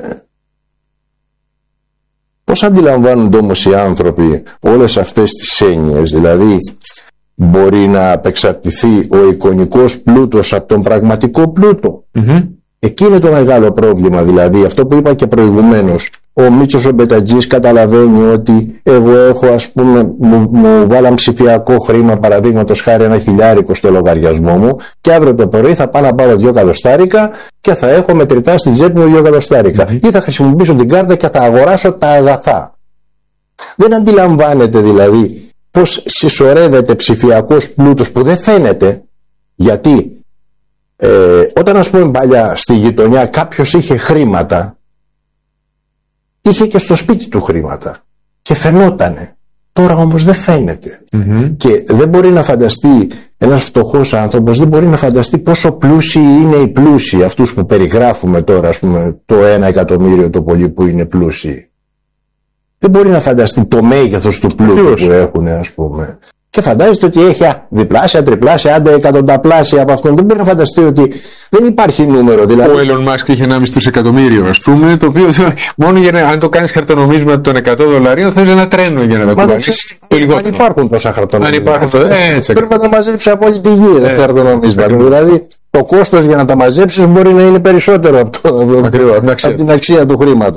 Πώς αντιλαμβάνονται όμως οι άνθρωποι όλες αυτές τις έννοιες? Δηλαδή, μπορεί να απεξαρτηθεί ο εικονικός πλούτος από τον πραγματικό πλούτο? Mm-hmm. Εκεί είναι το μεγάλο πρόβλημα. Δηλαδή, αυτό που είπα και προηγουμένως, ο Μίτσος ο Μπετατζής καταλαβαίνει ότι εγώ έχω, ας πούμε, μου, μου βάλαν ψηφιακό χρήμα, παραδείγματος χάρη ένα χιλιάρικο στο λογαριασμό μου, και αύριο το πρωί θα πάω να πάρω δύο εκατοστάρικα και θα έχω μετρητά στη τσέπη μου δύο εκατοστάρικα. Mm-hmm. Ή θα χρησιμοποιήσω την κάρτα και θα αγοράσω τα αγαθά. Δεν αντιλαμβάνεται δηλαδή πώς συσσωρεύεται ψηφιακός πλούτος που δεν φαίνεται, γιατί ε, όταν, ας πούμε, παλιά στη γειτονιά κάποιος είχε χρήματα, είχε και στο σπίτι του χρήματα και φαινότανε. Τώρα όμως δεν φαίνεται. Mm-hmm. Και δεν μπορεί να φανταστεί ένας φτωχός άνθρωπος, δεν μπορεί να φανταστεί πόσο πλούσιοι είναι οι πλούσιοι, αυτούς που περιγράφουμε τώρα, ας πούμε, το ένα εκατομμύριο το πολύ που είναι πλούσιοι. Δεν μπορεί να φανταστεί το μέγεθος του πλούτου που έχουν, ας πούμε. Και φαντάζεται ότι έχει διπλάσια, τριπλάσια, άντε εκατονταπλάσια από αυτόν. Δεν μπορεί να φανταστεί ότι δεν υπάρχει νούμερο. Δηλαδή... Ο Elon Musk είχε ενάμιση εκατομμύριο, ας πούμε, το οποίο μόνο για να, αν το κάνεις χαρτονομίσμα των εκατό δολαρίων, θέλει ένα τρένο για να το κάνεις. Αν υπάρχουν τόσα χαρτονομίσματα. Ε, πρέπει να τα μαζέψει από όλη τη γη τα χαρτονομίσματα. Δηλαδή το κόστος για να τα μαζέψεις μπορεί να είναι περισσότερο από, το, από, από την αξία του χρήματος.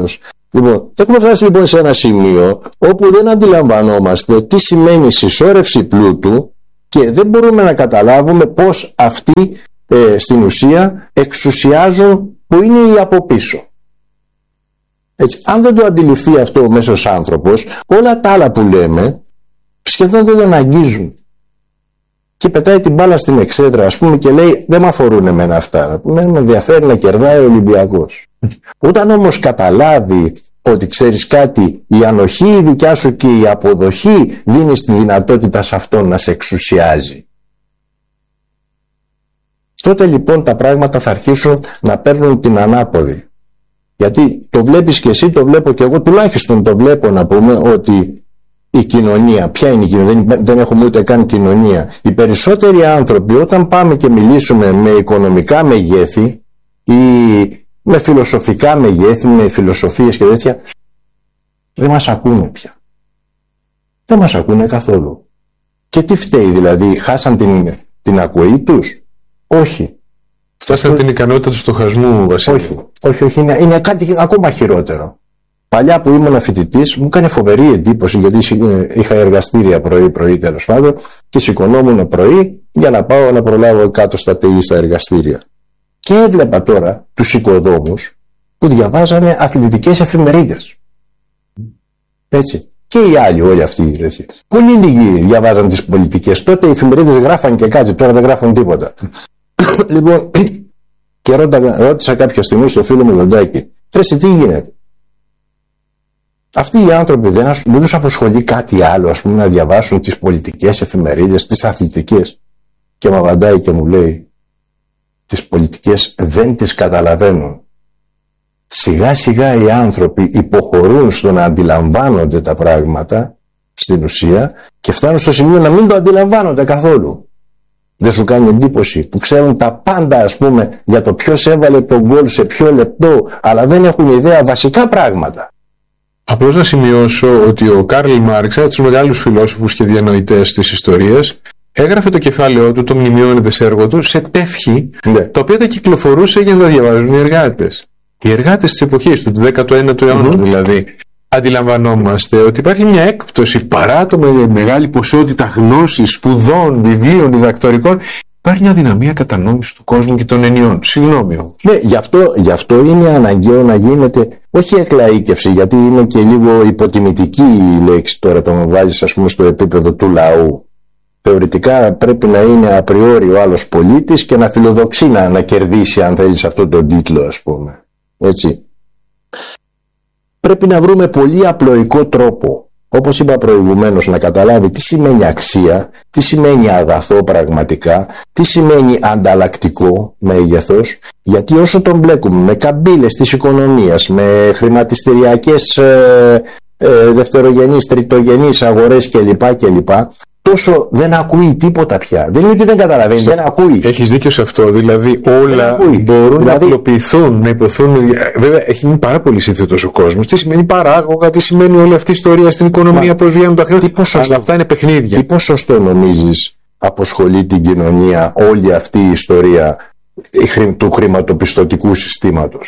Λοιπόν, έχουμε φτάσει λοιπόν σε ένα σημείο όπου δεν αντιλαμβανόμαστε τι σημαίνει συσσόρευση πλούτου και δεν μπορούμε να καταλάβουμε πώς αυτοί ε, στην ουσία εξουσιάζουν που είναι οι από πίσω. Έτσι, αν δεν το αντιληφθεί αυτό ο μέσος άνθρωπος, όλα τα άλλα που λέμε σχεδόν δεν τον αγγίζουν. Και πετάει την μπάλα στην εξέδρα, ας πούμε, και λέει δεν με αφορούν εμένα αυτά. Με ενδιαφέρει να κερδάει ο Ολυμπιακός. Όταν όμως καταλάβει ότι ξέρεις κάτι, η ανοχή η δικιά σου και η αποδοχή δίνει τη δυνατότητα σε αυτόν να σε εξουσιάζει. Τότε λοιπόν τα πράγματα θα αρχίσουν να παίρνουν την ανάποδη. Γιατί το βλέπεις και εσύ, το βλέπω και εγώ, τουλάχιστον το βλέπω να πούμε ότι η κοινωνία, ποια είναι η κοινωνία, δεν, δεν έχουμε ούτε καν κοινωνία. Οι περισσότεροι άνθρωποι όταν πάμε και μιλήσουμε με οικονομικά μεγέθη ή με φιλοσοφικά μεγέθη, με φιλοσοφίες και τέτοια, δεν μας ακούνε πια. Δεν μας ακούνε καθόλου. Και τι φταίει δηλαδή, χάσαν την, την ακοή τους? Όχι. Φτάσαν την ικανότητα του στοχασμού, Βασίλη. Όχι, όχι, όχι είναι, είναι κάτι ακόμα χειρότερο. Παλιά που ήμουν φοιτητής μου έκανε φοβερή εντύπωση, γιατί είχα εργαστήρια πρωί-πρωί τέλος πάντων και σηκωνόμουν πρωί για να πάω να προλάβω κάτω στα ΤΕΙ στα εργαστήρια. Και έβλεπα τώρα τους οικοδόμους που διαβάζανε αθλητικές εφημερίδες. Έτσι. Και οι άλλοι όλοι αυτοί. Έτσι. Πολύ λίγοι διαβάζαν τις πολιτικές. Τότε οι εφημερίδες γράφαν και κάτι, τώρα δεν γράφουν τίποτα. Λοιπόν, και ρώτα, ρώτησα κάποια στιγμή στο φίλο μου Λοντάκη, τρέση τι γίνεται? Αυτοί οι άνθρωποι δεν, δεν τους αποσχολεί κάτι άλλο, ας πούμε, να διαβάσουν τις πολιτικές εφημερίδες, τις αθλητικές? Και μου απαντάει και μου λέει, τις πολιτικές δεν τις καταλαβαίνουν. Σιγά σιγά οι άνθρωποι υποχωρούν στο να αντιλαμβάνονται τα πράγματα στην ουσία και φτάνουν στο σημείο να μην το αντιλαμβάνονται καθόλου. Δεν σου κάνει εντύπωση που ξέρουν τα πάντα, ας πούμε, για το ποιος έβαλε τον γκολ σε ποιο λεπτό, αλλά δεν έχουν ιδέα βασικά πράγματα. Απλώς να σημειώσω ότι ο Κάρλ Μάρξ, ένα από τους μεγάλους φιλόσοφους και διανοητές της ιστορίας, έγραφε το κεφάλαιό του, το μνημειώνεται έργο του, σε τεύχη, ναι, τα οποία τα κυκλοφορούσε για να τα διαβάζουν οι εργάτες. Οι εργάτες της εποχής του, του δέκατου ένατου αιώνα mm-hmm. δηλαδή. Αντιλαμβανόμαστε ότι υπάρχει μια έκπτωση παρά το με μεγάλη ποσότητα γνώσης, σπουδών, βιβλίων, διδακτορικών. Υπάρχει μια δυναμία κατανόηση του κόσμου και των ενιών. Συγγνώμη όμως. Ναι, γι' αυτό, γι' αυτό είναι αναγκαίο να γίνεται όχι εκλαΐκευση, γιατί είναι και λίγο υποτιμητική η λέξη τώρα το να βάζεις, ας πούμε, στο επίπεδο του λαού. Θεωρητικά πρέπει να είναι απριόρι ο άλλος πολίτης και να φιλοδοξεί να, να κερδίσει, αν θέλεις, αυτόν τον τίτλο, ας πούμε. Έτσι. Πρέπει να βρούμε πολύ απλοϊκό τρόπο, όπως είπα προηγουμένως, να καταλάβει τι σημαίνει αξία, τι σημαίνει αγαθό πραγματικά, τι σημαίνει ανταλλακτικό μέγεθος, γιατί όσο τον μπλέκουμε με καμπύλες της οικονομίας, με χρηματιστηριακές ε, ε, δευτερογενείς, τριτογενείς αγορές κλπ. κλπ. Τόσο δεν ακούει τίποτα πια. Δεν είναι ότι δεν καταλαβαίνει, δεν ακούει. Έχεις δίκιο σε αυτό. Δηλαδή όλα μπορούν δηλαδή... να απλοποιηθούν, να υποθούν. Βέβαια, έχει γίνει πάρα πολύ σύνθετος ο κόσμος. Τι σημαίνει παράγωγα, τι σημαίνει όλη αυτή η ιστορία στην οικονομία, πώς βγαίνουν τα χρήματα. Αλλά αυτά είναι παιχνίδια. Τι ποσοστό νομίζεις αποσχολεί την κοινωνία όλη αυτή η ιστορία του χρηματοπιστωτικού συστήματος?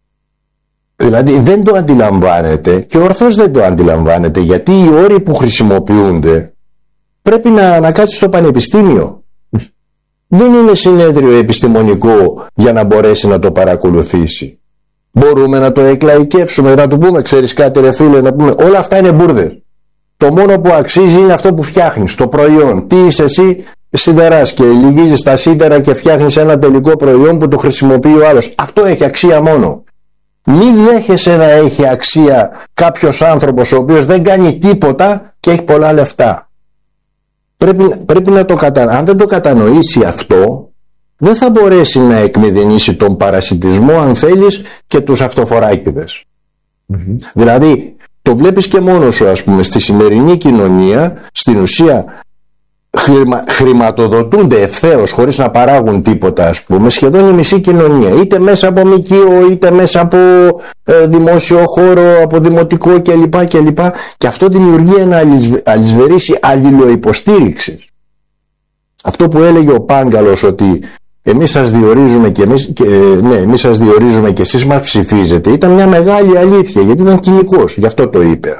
Δηλαδή δεν το αντιλαμβάνεται και ορθώς δεν το αντιλαμβάνεται, γιατί οι όροι που χρησιμοποιούνται πρέπει να, να κάτσει στο πανεπιστήμιο. Δεν είναι συνέδριο επιστημονικό για να μπορέσει να το παρακολουθήσει. Μπορούμε να το εκλαϊκεύσουμε, να του πούμε, ξέρεις κάτι ρε φίλε, να πούμε όλα αυτά είναι μπουρδες. Το μόνο που αξίζει είναι αυτό που φτιάχνεις, το προϊόν. Τι είσαι εσύ? Σιδεράς και λυγίζεις τα σίδερα και φτιάχνεις ένα τελικό προϊόν που το χρησιμοποιεί ο άλλος. Αυτό έχει αξία μόνο. Μην δέχεσαι να έχει αξία κάποιος άνθρωπος ο οποίος δεν κάνει τίποτα και έχει πολλά λεφτά. Πρέπει, πρέπει να το κατα... Αν δεν το κατανοήσει αυτό, δεν θα μπορέσει να εκμηδενήσει τον παρασιτισμό, αν θέλεις, και τους αυτοφοράκηδες. Mm-hmm. Δηλαδή, το βλέπεις και μόνος σου, ας πούμε, στη σημερινή κοινωνία, στην ουσία χρημα... χρηματοδοτούνται ευθέως, χωρίς να παράγουν τίποτα, ας πούμε, σχεδόν η μισή κοινωνία. Είτε μέσα από μικείο, είτε μέσα από ε, δημόσιο χώρο, από δημοτικό κλπ. κλπ. Και αυτό δημιουργεί ένα αλυσβερίσι αλληλοϊποστήριξης. Αυτό που έλεγε ο Πάγκαλος, ότι εμείς σας διορίζουμε και εμείς, και, ναι, εμείς σας διορίζουμε και εσείς μας ψηφίζετε, ήταν μια μεγάλη αλήθεια, γιατί ήταν κοινικός, γι' αυτό το είπε.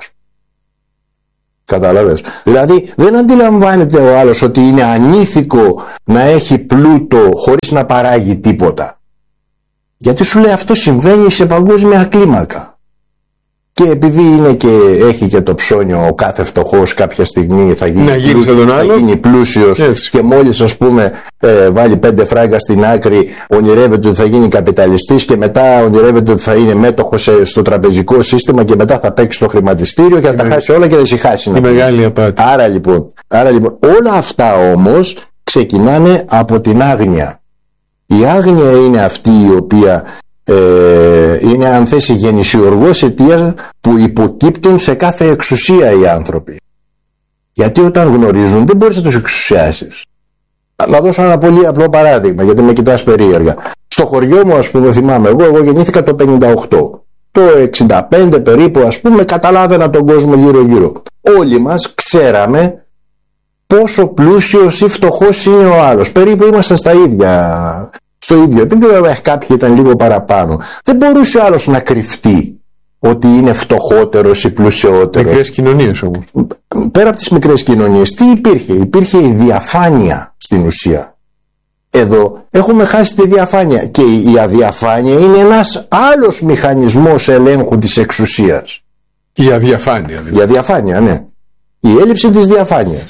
Κατάλαβες. Δηλαδή δεν αντιλαμβάνεται ο άλλος ότι είναι ανήθικο να έχει πλούτο χωρίς να παράγει τίποτα. Γιατί σου λέει αυτό συμβαίνει σε παγκόσμια κλίμακα. Και επειδή είναι και, έχει και το ψώνιο, ο κάθε φτωχός κάποια στιγμή θα γίνει, πλούσιο, θα γίνει πλούσιος. Έτσι. Και μόλις ας πούμε ε, βάλει πέντε φράγκα στην άκρη, ονειρεύεται ότι θα γίνει καπιταλιστής και μετά ονειρεύεται ότι θα είναι μέτοχος στο τραπεζικό σύστημα και μετά θα παίξει στο χρηματιστήριο και θα τα με... χάσει όλα και δεν συχάσει. Η μεγάλη απάτη. Άρα λοιπόν, άρα λοιπόν, όλα αυτά όμως ξεκινάνε από την άγνοια. Η άγνοια είναι αυτή η οποία Ε, είναι αν θέσει γεννησιουργός αιτίας που υποκύπτουν σε κάθε εξουσία οι άνθρωποι. Γιατί όταν γνωρίζουν δεν μπορείς να τους εξουσιάσεις. Να δώσω ένα πολύ απλό παράδειγμα, γιατί με κοιτάς περίεργα. Στο χωριό μου, ας πούμε, θυμάμαι εγώ, εγώ γεννήθηκα το πενήντα οκτώ. Το εξήντα πέντε περίπου, ας πούμε, καταλάβαινα τον κόσμο γύρω γύρω. Όλοι μας ξέραμε πόσο πλούσιος ή φτωχός είναι ο άλλος. Περίπου ήμασταν στα ίδια. Στο ίδιο επίπεδο, ε, κάποιοι ήταν λίγο παραπάνω. Δεν μπορούσε ο άλλος να κρυφτεί ότι είναι φτωχότερος ή πλουσιότερος. Μικρές κοινωνίες όμως. Πέρα από τις μικρές κοινωνίες, τι υπήρχε? Υπήρχε η διαφάνεια στην ουσία. Εδώ έχουμε χάσει τη διαφάνεια και η αδιαφάνεια είναι ένας άλλος μηχανισμός ελέγχου της εξουσίας. Η αδιαφάνεια. Δηλαδή. Η αδιαφάνεια, ναι. Η έλλειψη της διαφάνειας.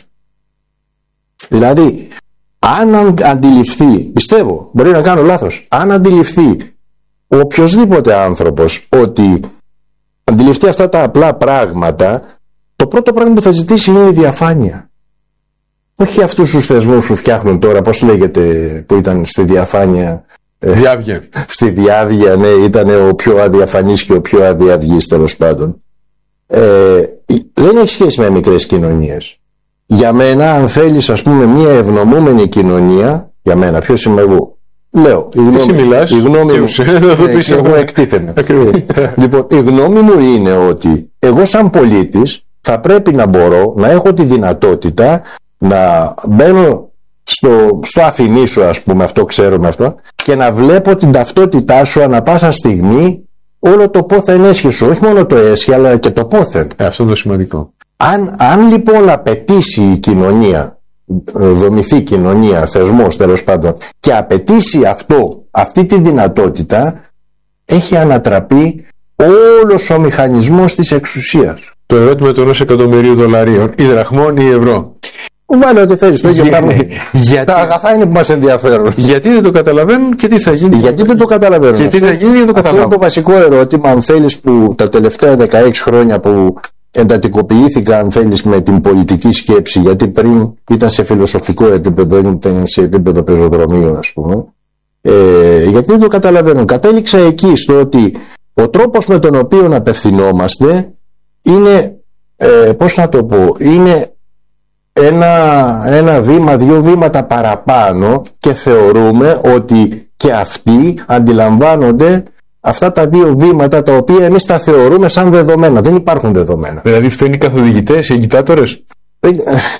Δηλαδή, αν αντιληφθεί, πιστεύω, μπορεί να κάνω λάθος, αν αντιληφθεί ο οποιοσδήποτε άνθρωπος ότι αντιληφθεί αυτά τα απλά πράγματα, το πρώτο πράγμα που θα ζητήσει είναι η διαφάνεια. Όχι αυτούς τους θεσμούς που φτιάχνουν τώρα, πώς λέγεται, που ήταν στη διαφάνεια. Διάβγεια. Στη διάβγεια, ναι, ήταν ο πιο αδιαφανής και ο πιο αδιαυγής τέλος πάντων. Ε, δεν έχει σχέση με μικρές κοινωνίες. Για μένα, αν θέλεις, ας πούμε, μια ευνομούμενη κοινωνία, για μένα, ποιος είμαι εγώ, λέω, η γνώμη, Εσύ μιλάς, η γνώμη και μου, ουσία, θα το πεις εγώ εκτίθεμαι. Λοιπόν, η γνώμη μου είναι ότι εγώ σαν πολίτης θα πρέπει να μπορώ να έχω τη δυνατότητα να μπαίνω στο, στο αφηνί σου, ας πούμε, αυτό ξέρουμε αυτό, και να βλέπω την ταυτότητά σου ανα πάσα στιγμή, όλο το πόθεν έσχε σου, όχι μόνο το έσχε, αλλά και το πόθεν. Ε, αυτό είναι το σημαντικό. Αν, αν λοιπόν απαιτήσει η κοινωνία, δομηθεί κοινωνία, θεσμός τέλος πάντων, και απαιτήσει αυτό, αυτή τη δυνατότητα, έχει ανατραπεί όλος ο μηχανισμός της εξουσίας. Το ερώτημα του ενός εκατομμυρίου δολαρίων, η δραχμών ή η ευρώ. Βάλε ό,τι θέλεις, το ίδιο πράγμα. Γιατί... Τα αγαθά είναι που μας ενδιαφέρουν. Γιατί δεν το καταλαβαίνουν και τι θα γίνει. Γιατί δεν το καταλαβαίνουν. Και τι θα γίνει για το καταλάβουν. Αυτό είναι το βασικό ερώτημα, αν θέλεις, που τα τελευταία δεκαέξι χρόνια που εντατικοποιήθηκα, αν θέλεις, με την πολιτική σκέψη, γιατί πριν ήταν σε φιλοσοφικό επίπεδο, ήταν σε επίπεδο πεζοδρομίου, ας πούμε. Ε, γιατί δεν το καταλαβαίνουν. Κατέληξα εκεί στο ότι ο τρόπος με τον οποίο απευθυνόμαστε είναι, ε, πώς να το πω, είναι ένα, ένα βήμα, δύο βήματα παραπάνω και θεωρούμε ότι και αυτοί αντιλαμβάνονται αυτά τα δύο βήματα τα οποία εμείς τα θεωρούμε σαν δεδομένα. Δεν υπάρχουν δεδομένα. Δηλαδή φταίνουν οι καθοδηγητές, οι εγκυτάτορες. Δεν,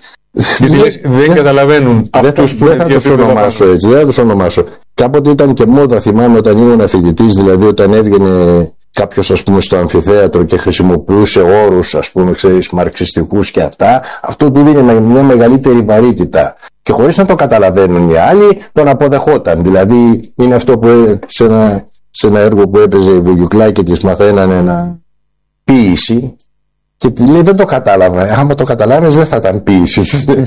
δεν, δεν καταλαβαίνουν αυτούς που δεν θα τους ονομάσω έτσι, δεν θα τους ονομάσω. Κάποτε ήταν και μόδα, θυμάμαι, όταν ήμουν φοιτητής, δηλαδή όταν έβγαινε κάποιος, ας πούμε, στο αμφιθέατρο και χρησιμοποιούσε όρους, ας πούμε, ξέρεις, μαρξιστικούς και αυτά, αυτό του δίνει μια μεγαλύτερη βαρύτητα. Και χωρίς να το καταλαβαίνουν οι άλλοι, τον αποδεχόταν. Δηλαδή είναι αυτό που σε ένα, σε ένα έργο που έπαιζε η Βουγιουκλάκη και της μαθαίνανε ένα ποίηση. Και τη λέει, δεν το κατάλαβα. Άμα το καταλάβαινες δεν θα ήταν ποίηση.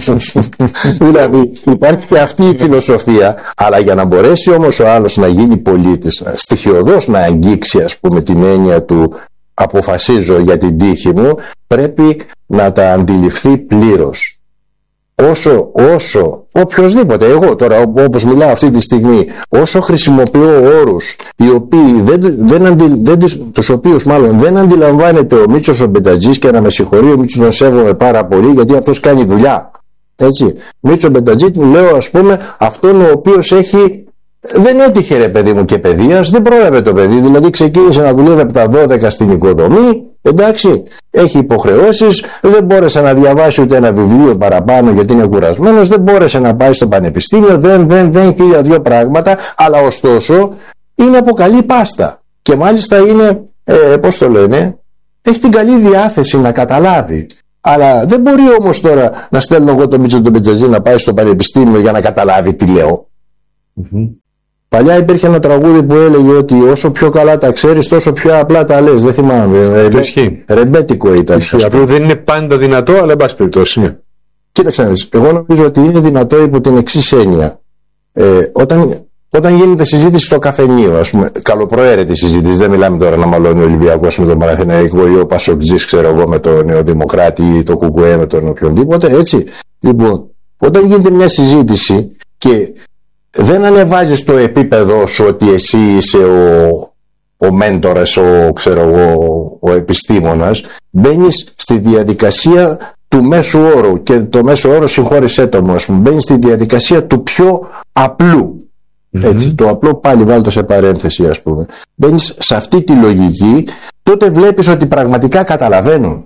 Δηλαδή υπάρχει και αυτή η φιλοσοφία. Αλλά για να μπορέσει όμως ο άλλος να γίνει πολίτης, στοιχειωδώς να αγγίξει, ας πούμε, την έννοια του αποφασίζω για την τύχη μου, πρέπει να τα αντιληφθεί πλήρως. Όσο, όσο, οποιοσδήποτε, εγώ τώρα όπως μιλάω αυτή τη στιγμή, όσο χρησιμοποιώ όρους οι οποίοι δεν, δεν αντι, δεν, τους οποίους μάλλον δεν αντιλαμβάνεται ο Μίτσος ο Μπεντατζής, και να με συγχωρεί, ο Μίτσος τον σέβομαι πάρα πολύ γιατί αυτός κάνει δουλειά, έτσι. Μίτσο Μπεντατζή, λέω, ας πούμε, αυτόν ο οποίος έχει, δεν έτυχε, ρε παιδί μου, και παιδείας, δεν πρόλαβε το παιδί, δηλαδή ξεκίνησε να δουλεύει από τα δώδεκα στην οικοδομή εντάξει, έχει υποχρεώσεις, δεν μπόρεσε να διαβάσει ούτε ένα βιβλίο παραπάνω γιατί είναι κουρασμένος, δεν μπόρεσε να πάει στο πανεπιστήμιο, δεν, δεν, δεν, χίλια δυο πράγματα, αλλά ωστόσο είναι από καλή πάστα και μάλιστα είναι, ε, πώς το λένε, έχει την καλή διάθεση να καταλάβει. Αλλά δεν μπορεί όμως τώρα να στέλνω εγώ το Μίτσο τον Πετζαζή να πάει στο πανεπιστήμιο για να καταλάβει τι λέω. Mm-hmm. Παλιά υπήρχε ένα τραγούδι που έλεγε ότι όσο πιο καλά τα ξέρεις τόσο πιο απλά τα λες. Δεν θυμάμαι. Ρεμπέ... Ρεμπέτικο ήταν. Αυτό δεν είναι πάντα δυνατό, αλλά εν πάση περιπτώσει. Ναι. Κοίταξε να δεις. Εγώ νομίζω ότι είναι δυνατό υπό την εξής έννοια. Ε, όταν, όταν γίνεται συζήτηση στο καφενείο, ας πούμε, καλοπροαίρετη συζήτηση, δεν μιλάμε τώρα να μαλώνει ο Ολυμπιακός με τον Παναθηναϊκό ή ο Πασοκτζής, ξέρω εγώ, με τον Νεοδημοκράτη ή το Κουκουέ με τον οποιονδήποτε, έτσι. Λοιπόν, όταν γίνεται μια συζήτηση και δεν ανεβάζεις το επίπεδο σου ότι εσύ είσαι ο, ο μέντορας, ο, ξέρω εγώ, ο επιστήμονας, μπαίνεις στη διαδικασία του μέσου όρου και το μέσο όρο, συγχώρησέ το μου, ας πούμε, μπαίνεις στη διαδικασία του πιο απλού. Mm-hmm. Έτσι, το απλό πάλι βάλω το σε παρένθεση, ας πούμε. Μπαίνεις σε αυτή τη λογική, τότε βλέπεις ότι πραγματικά καταλαβαίνουν.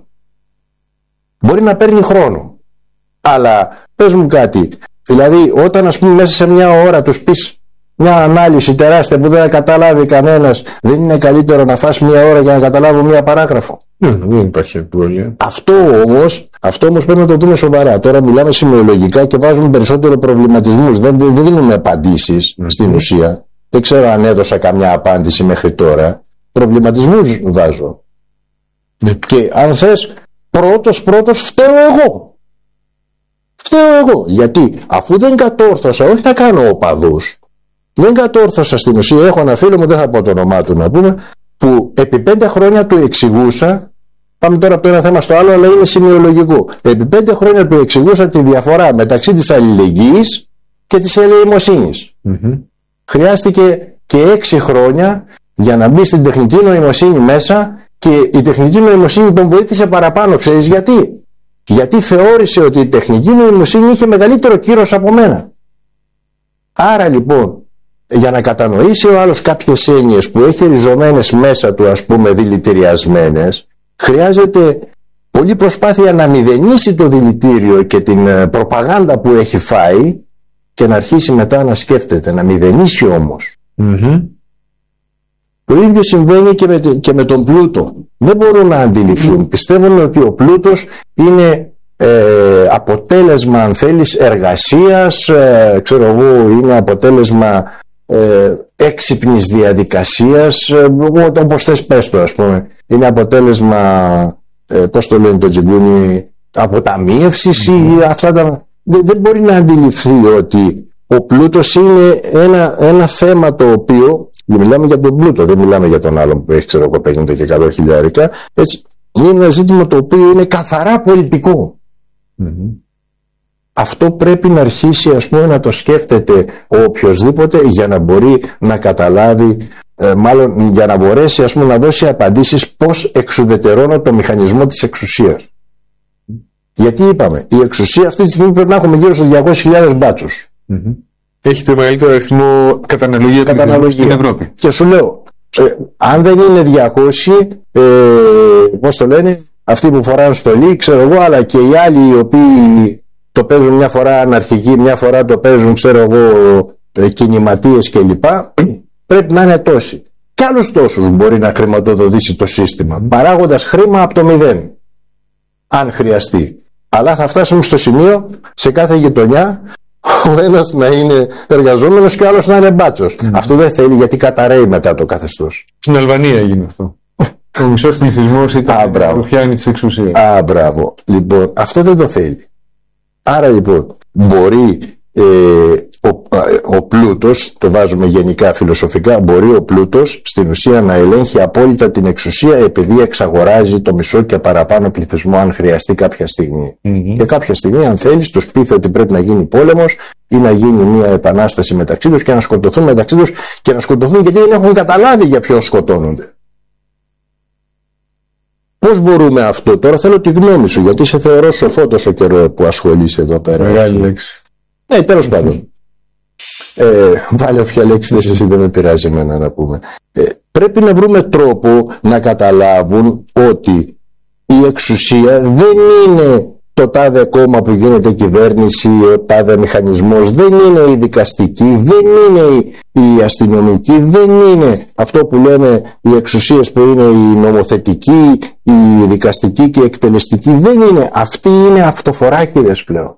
Μπορεί να παίρνει χρόνο, αλλά πες μου κάτι. Δηλαδή, όταν ας πούμε μέσα σε μια ώρα τους πεις μια ανάλυση τεράστια που δεν θα καταλάβει κανένας, δεν είναι καλύτερο να φας μια ώρα για να καταλάβω μια παράγραφο? Mm, δεν υπάρχει πολύ. Αυτό όμως, αυτό όμως πρέπει να το δούμε σοβαρά. Τώρα μιλάμε σημειολογικά και βάζουμε περισσότερο προβληματισμούς. Δεν, δεν δίνουμε απαντήσεις mm-hmm. στην ουσία. Δεν ξέρω αν έδωσα καμιά απάντηση μέχρι τώρα. Προβληματισμούς βάζω. Mm. Και αν θες, πρώτος πρώτος φταίω εγώ. Φταίω εγώ. Γιατί αφού δεν κατόρθωσα, όχι να κάνω οπαδούς, δεν κατόρθωσα στην ουσία. Έχω ένα φίλο μου, δεν θα πω το όνομά του να πούμε, που επί πέντε χρόνια του εξηγούσα. Πάμε τώρα από το ένα θέμα στο άλλο, αλλά είναι σημειολογικό. Επί πέντε χρόνια του εξηγούσα τη διαφορά μεταξύ της αλληλεγγύης και της ελεημοσύνης. Mm-hmm. Χρειάστηκε και έξι χρόνια για να μπει στην τεχνητή νοημοσύνη μέσα και η τεχνητή νοημοσύνη τον βοήθησε παραπάνω. Ξέρεις γιατί? Γιατί θεώρησε ότι η τεχνητή νοημοσύνη είχε μεγαλύτερο κύρος από μένα. Άρα λοιπόν, για να κατανοήσει ο άλλος κάποιες έννοιες που έχει ριζωμένες μέσα του, ας πούμε δηλητηριασμένες, χρειάζεται πολλή προσπάθεια να μηδενίσει το δηλητήριο και την προπαγάνδα που έχει φάει και να αρχίσει μετά να σκέφτεται, να μηδενίσει όμως. Mm-hmm. Το ίδιο συμβαίνει και με, και με τον πλούτο. Δεν μπορούν να αντιληφθούν. Mm-hmm. Πιστεύουν ότι ο πλούτος είναι ε, αποτέλεσμα, αν θέλεις, εργασίας, ε, ξέρω εγώ, είναι αποτέλεσμα ε, έξυπνης διαδικασίας, ε, όπως θες πες το, ας πούμε. Είναι αποτέλεσμα, ε, πώς το λένε το τζιγκούνι, αποταμίευσης mm-hmm. ή αυτά τα... Δεν, δεν μπορεί να αντιληφθεί ότι ο πλούτος είναι ένα, ένα θέμα το οποίο, μιλάμε για τον πλούτο, δεν μιλάμε για τον άλλον που έχει, ξέρω εγώ, πενήντα και εκατό χιλιάρικα, έτσι, είναι ένα ζήτημα το οποίο είναι καθαρά πολιτικό. Mm-hmm. Αυτό πρέπει να αρχίσει, ας πούμε, να το σκέφτεται ο οποιοσδήποτε για να μπορεί να καταλάβει, ε, μάλλον για να μπορέσει, ας πούμε, να δώσει απαντήσεις πώς εξουδετερώνω το μηχανισμό της εξουσίας. Γιατί είπαμε, η εξουσία αυτή τη στιγμή πρέπει να έχουμε γύρω στους διακόσιες χιλιάδες μπάτσους. Mm-hmm. Έχει το μεγαλύτερο αριθμό καταναλογία, καταναλογία στην Ευρώπη. Και σου λέω, ε, αν δεν είναι διακόσιοι, ε, πώς το λένε, αυτοί που φοράνε στολή, ξέρω εγώ, αλλά και οι άλλοι οι οποίοι το παίζουν μια φορά αναρχικοί, μια φορά το παίζουν, ξέρω εγώ, ε, κινηματίες κλπ. Πρέπει να είναι τόσοι. Κι άλλους τόσους μπορεί να χρηματοδοτήσει το σύστημα, παράγοντας χρήμα από το μηδέν, αν χρειαστεί. Αλλά θα φτάσουμε στο σημείο, σε κάθε γειτονιά, ο ένας να είναι εργαζόμενος και ο άλλος να είναι μπάτσος. Mm. Αυτό δεν θέλει, γιατί καταραίει μετά το καθεστώς. Στην Αλβανία έγινε αυτό. Ο μισός πληθυσμός ήταν ρουφιάνη της εξουσίας. Α, μπράβο. Λοιπόν, αυτό δεν το θέλει. Άρα λοιπόν, μπορεί ε, ο, ο πλούτος, το βάζουμε γενικά φιλοσοφικά, μπορεί ο πλούτος στην ουσία να ελέγχει απόλυτα την εξουσία επειδή εξαγοράζει το μισό και παραπάνω πληθυσμό αν χρειαστεί κάποια στιγμή. Mm-hmm. Και κάποια στιγμή, αν θέλεις, τους πείθει ότι πρέπει να γίνει πόλεμος ή να γίνει μια επανάσταση μεταξύ τους και να σκοτωθούν μεταξύ τους και να σκοτωθούν γιατί δεν έχουν καταλάβει για ποιον σκοτώνονται. Πώς μπορούμε αυτό? Τώρα θέλω τη γνώμη σου, γιατί σε θεωρώ σοφό τόσο καιρό που ασχολείσαι εδώ πέρα. Μεγάλη λέξη. Ναι, τέλος πάντων. Ε, βάλε όποια λέξη δεν, εσύ, δεν με πειράζει εμένα να πούμε. Ε, Πρέπει να βρούμε τρόπο να καταλάβουν ότι η εξουσία δεν είναι το τάδε κόμμα που γίνεται κυβέρνηση, ο τάδε μηχανισμός, δεν είναι η δικαστική, δεν είναι η αστυνομική, δεν είναι αυτό που λέμε οι εξουσίες που είναι η νομοθετική, η δικαστική και η εκτελεστική, δεν είναι. Αυτοί είναι αυτοφοράκηδες πλέον.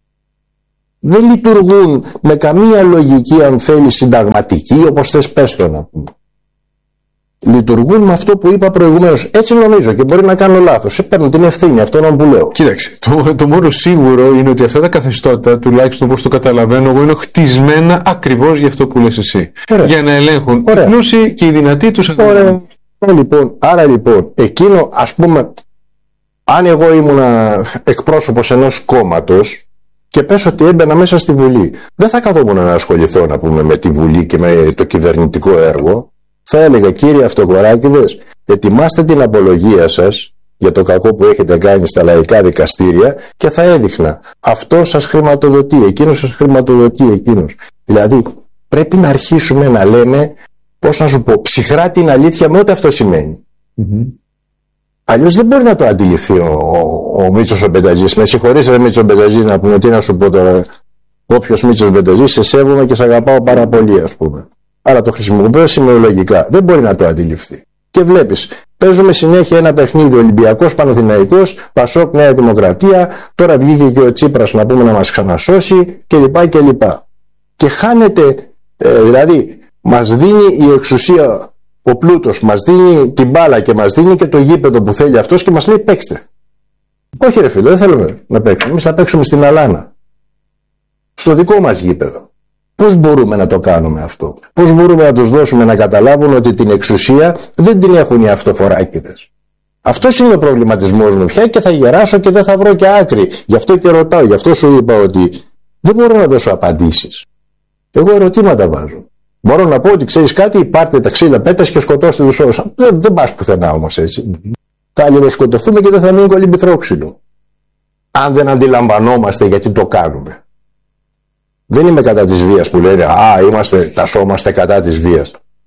Δεν λειτουργούν με καμία λογική, αν θέλει, συνταγματική, όπως θες πες το να πούμε. Λειτουργούν με αυτό που είπα προηγουμένως. Έτσι νομίζω και μπορεί να κάνω λάθος. Ε, παίρνω την ευθύνη αυτόν που λέω. Κοίταξε, το, το μόνο σίγουρο είναι ότι αυτά τα καθεστώτα, τουλάχιστον όπως το καταλαβαίνω εγώ, είναι χτισμένα ακριβώς για αυτό που λες εσύ. Ωραία. Για να ελέγχουν οι πλούσιοι και οι δυνατοί τους αδυνατοί. Λοιπόν, άρα λοιπόν, εκείνο, ας πούμε, αν εγώ ήμουνα εκπρόσωπος ενός κόμματος και πες ότι έμπαινα μέσα στη Βουλή, δεν θα καθόμουν να ασχοληθώ, να πούμε, με τη Βουλή και με το κυβερνητικό έργο. Θα έλεγα, κύριε αυτοκοράκηδες, ετοιμάστε την απολογία σας για το κακό που έχετε κάνει στα λαϊκά δικαστήρια και θα έδειχνα αυτό σας χρηματοδοτεί, εκείνος σας χρηματοδοτεί, εκείνος. Δηλαδή πρέπει να αρχίσουμε να λέμε, πώς να σου πω, ψυχρά την αλήθεια με ό,τι αυτό σημαίνει. Mm-hmm. Αλλιώς δεν μπορεί να το αντιληφθεί ο, ο, ο Μίτσος ο Μπενταζής. Με συγχωρείς ρε Μίτσο Μπενταζή, να πούμε, τι να σου πω τώρα, όποιος Μίτσος Μπενταζής, σε σέβομαι και σε αγαπάω πάρα πολύ, ας πούμε. Άρα το χρησιμοποιώ σημειολογικά. Δεν μπορεί να το αντιληφθεί. Και βλέπεις, παίζουμε συνέχεια ένα παιχνίδι Ολυμπιακός Παναθηναϊκός, Πασόκ Νέα Δημοκρατία, τώρα βγήκε και ο Τσίπρας να πούμε να μας ξανασώσει κλπ. κλπ. Και χάνεται, ε, δηλαδή, μας δίνει η εξουσία, ο πλούτος, μας δίνει την μπάλα και μας δίνει και το γήπεδο που θέλει αυτός και μας λέει παίξτε. Όχι ρε φίλε, δεν θέλουμε να παίξουμε. Εμείς θα παίξουμε στην Αλάνα. Στο δικό μας γήπεδο. Πώς μπορούμε να το κάνουμε αυτό? Πώς μπορούμε να τους δώσουμε να καταλάβουν ότι την εξουσία δεν την έχουν οι αυτοφοράκηδες? Αυτός είναι ο προβληματισμός μου πια και θα γεράσω και δεν θα βρω και άκρη. Γι' αυτό και ρωτάω, γι' αυτό σου είπα ότι δεν μπορώ να δώσω απαντήσεις. Εγώ ερωτήματα βάζω. Μπορώ να πω ότι ξέρεις κάτι, πάρτε τα ξύλα πέτας και σκοτώστε τους όλους. Δεν, δεν πας πουθενά όμως έτσι. Mm-hmm. Θα αλληλοσκοτωθούμε και δεν θα μείνει κολυμπηθρόξυλο. Αν δεν αντιλαμβανόμαστε γιατί το κάνουμε. Δεν είμαι κατά της βίας που λένε «Α, είμαστε, τασόμαστε κατά της βίας».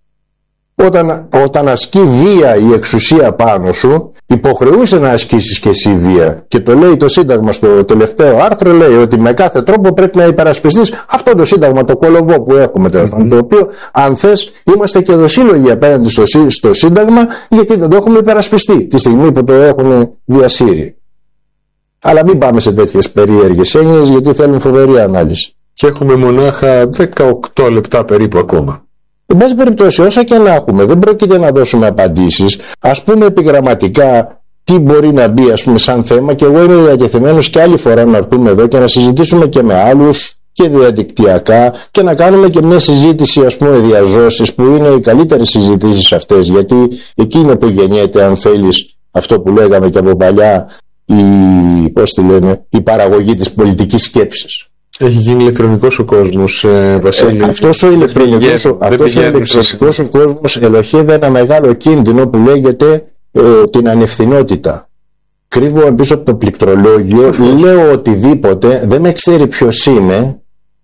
Όταν, όταν ασκεί βία η εξουσία πάνω σου, υποχρεούσε να ασκήσεις και εσύ βία. Και το λέει το Σύνταγμα στο τελευταίο άρθρο, λέει ότι με κάθε τρόπο πρέπει να υπερασπιστείς αυτό το Σύνταγμα, το κολοβό που έχουμε τέλος πάντων, mm-hmm. το οποίο αν θες είμαστε και δοσύλλογοι απέναντι στο, στο Σύνταγμα, γιατί δεν το έχουμε υπερασπιστεί τη στιγμή που το έχουν διασύρει. Αλλά μην πάμε σε τέτοιες περίεργες έννοιες, γιατί θέλουν φοβερή ανάλυση. Και έχουμε μονάχα δεκαοκτώ λεπτά περίπου ακόμα. Εν πάση περιπτώσει, όσα και να έχουμε, δεν πρόκειται να δώσουμε απαντήσεις. Ας πούμε επιγραμματικά τι μπορεί να μπει, ας πούμε, σαν θέμα, και εγώ είμαι διατεθειμένος και άλλη φορά να έρθουμε εδώ και να συζητήσουμε και με άλλους και διαδικτυακά και να κάνουμε και μια συζήτηση, ας πούμε, διαζώσεις, που είναι οι καλύτερες συζητήσεις αυτές, γιατί εκεί είναι που γεννιέται, αν θέλεις, αυτό που λέγαμε και από παλιά, η, πώς τη λένε, η παραγωγή της πολιτικής σκέψης. Έχει γίνει ηλεκτρονικός ο κόσμος, ε, Βασίλη. Ε, αυτός ο ηλεκτρονικός, ο, αυτός ο ηλεκτρονικός ο κόσμος ελοχεύει ένα μεγάλο κίνδυνο που λέγεται ε, την ανευθυνότητα. Κρύβω πίσω από το πληκτρολόγιο, λέω οτιδήποτε, δεν με ξέρει ποιος είμαι,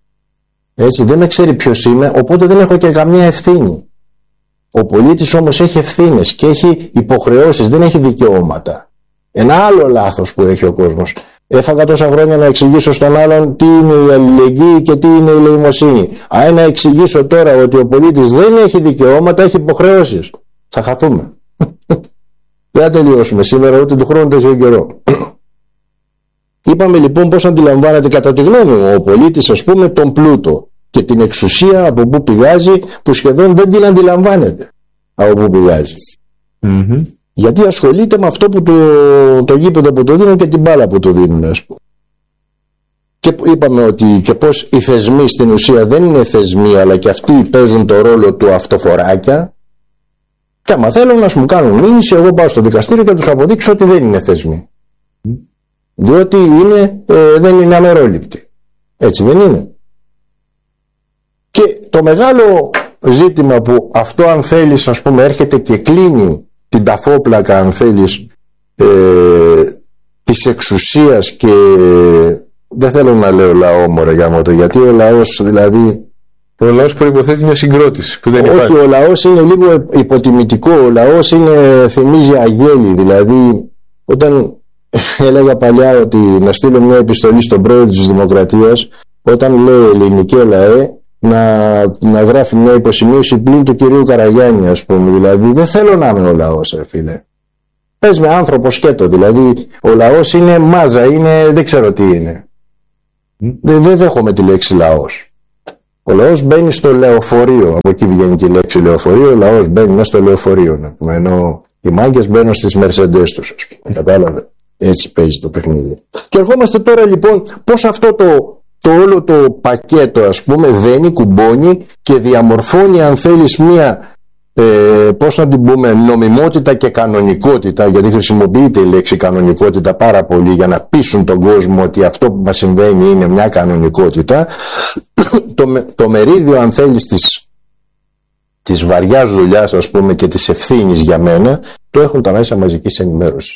έτσι, δεν με ξέρει ποιος είμαι, οπότε δεν έχω και καμία ευθύνη. Ο πολίτης όμως έχει ευθύνες και έχει υποχρεώσεις, δεν έχει δικαιώματα. Ένα άλλο λάθος που έχει ο κόσμος. Έφαγα τόσα χρόνια να εξηγήσω στον άλλον τι είναι η αλληλεγγύη και τι είναι η ελεημοσύνη. Αν να εξηγήσω τώρα ότι ο πολίτης δεν έχει δικαιώματα, έχει υποχρεώσεις, θα χαθούμε. Δεν θα τελειώσουμε σήμερα, ούτε του χρόνου τέτοιο καιρό. Είπαμε λοιπόν πώς αντιλαμβάνεται κατά τη γνώμη μου ο πολίτης, ας πούμε, τον πλούτο και την εξουσία από πού πηγάζει, που σχεδόν δεν την αντιλαμβάνεται από πού πηγάζει. Mm-hmm. Γιατί ασχολείται με αυτό που το, το γήπεδο που το δίνουν και την μπάλα που το δίνουν, ας πούμε. Και είπαμε ότι και πως οι θεσμοί στην ουσία δεν είναι θεσμοί, αλλά και αυτοί παίζουν το ρόλο του αυτοφοράκια. Και άμα θέλουν να μου κάνουν μήνυση, εγώ πάω στο δικαστήριο και τους αποδείξω ότι δεν είναι θεσμοί. Διότι είναι, ε, δεν είναι αμερόληπτοι. Έτσι δεν είναι? Και το μεγάλο ζήτημα που αυτό, αν θέλεις, ας πούμε, έρχεται και κλείνει την ταφόπλακα, αν θέλεις, ε, της εξουσίας, και δεν θέλω να λέω λαό, μωρέ γάμο το, γιατί ο λαός, δηλαδή, Ο λαός προϋποθέτει μια συγκρότηση που δεν Όχι, υπάρχει. ο λαός είναι λίγο υποτιμητικό. Ο λαός είναι, θυμίζει αγέλη. Δηλαδή, όταν έλεγα παλιά ότι να στείλω μια επιστολή στον πρόεδρο της Δημοκρατίας, όταν λέει ελληνικέ λαέ, να, να γράφει μια υποσημείωση πλην του κυρίου Καραγιάννη, ας πούμε. Δηλαδή, δεν θέλω να είμαι ο λαός, ρε φίλε. Πες με άνθρωπο σκέτο. Δηλαδή, ο λαός είναι μάζα, είναι, δεν ξέρω τι είναι. Mm. Δεν, δεν δέχομαι τη λέξη λαός. Ο λαός μπαίνει στο λεωφορείο. Από εκεί βγαίνει και η λέξη λεωφορείο. Ο λαός μπαίνει μέσα στο λεωφορείο. Ενώ οι μάγκες μπαίνουν στις Mercedes τους, ας πούμε. Κατάλαβε. Έτσι παίζει το παιχνίδι. Και ερχόμαστε τώρα λοιπόν πώς αυτό το, το όλο το πακέτο, ας πούμε, δένει, κουμπώνει και διαμορφώνει, αν θέλεις, μία, ε, πώς να την πούμε, νομιμότητα και κανονικότητα, γιατί χρησιμοποιείται η λέξη κανονικότητα πάρα πολύ για να πείσουν τον κόσμο ότι αυτό που μας συμβαίνει είναι μια κανονικότητα. το, το μερίδιο, αν θέλεις, της, της βαριάς δουλειάς, ας πούμε, και της ευθύνης για μένα, το έχουν τα μέσα μαζικής ενημέρωσης.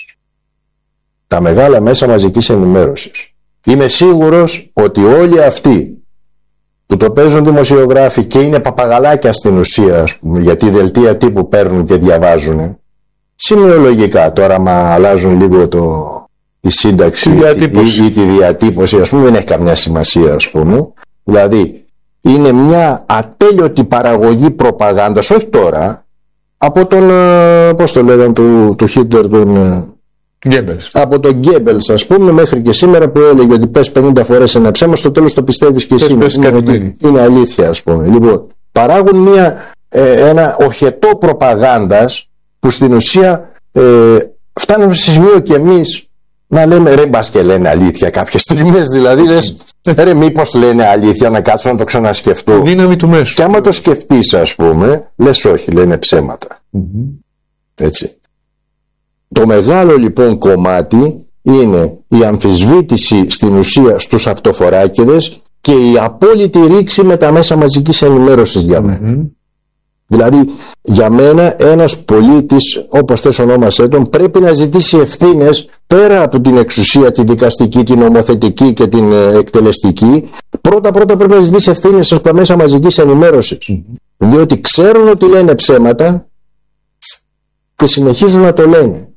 Τα μεγάλα μέσα μαζικής ενημέρωσης. Είμαι σίγουρος ότι όλοι αυτοί που το παίζουν δημοσιογράφοι και είναι παπαγαλάκια στην ουσία, ας πούμε, γιατί δελτία τύπου παίρνουν και διαβάζουν, σημειολογικά, τώρα μα αλλάζουν λίγο το, η σύνταξη ή, ή τη διατύπωση, ας πούμε, δεν έχει καμιά σημασία, ας πούμε. Δηλαδή είναι μια ατέλειωτη παραγωγή προπαγάνδας, όχι τώρα, από τον, πώς το λέγανε, του, του Χίτλερ, τον Γκέμπελς. Από τον Γκέμπελς, ας πούμε, μέχρι και σήμερα, που έλεγε ότι πες πενήντα φορές ένα ψέμα, στο τέλος το πιστεύεις και εσύ. Είναι, είναι αλήθεια, ας πούμε. Λοιπόν, παράγουν μια, ε, ένα οχετό προπαγάνδας που στην ουσία ε, φτάνουμε σε σημείο και εμείς να λέμε ρε μπας και λένε αλήθεια κάποιες στιγμές, δηλαδή λες ρε μήπως λένε αλήθεια, να κάτσω να το ξανασκεφτώ. Δύναμη του μέσου. Και άμα το σκεφτείς, ας πούμε, λες όχι, λένε ψέματα. Mm-hmm. Έτσι. Το μεγάλο λοιπόν κομμάτι είναι η αμφισβήτηση στην ουσία στους αυτοφοράκηδες και η απόλυτη ρήξη με τα μέσα μαζικής ενημέρωσης για μένα. Mm-hmm. Δηλαδή για μένα ένας πολίτης, όπως θες ονόμασέ τον, πρέπει να ζητήσει ευθύνες πέρα από την εξουσία, τη δικαστική, την νομοθετική και την εκτελεστική. Πρώτα πρώτα πρέπει να ζητήσει ευθύνες στα μέσα μαζικής ενημέρωσης. Mm-hmm. Διότι ξέρουν ότι λένε ψέματα και συνεχίζουν να το λένε.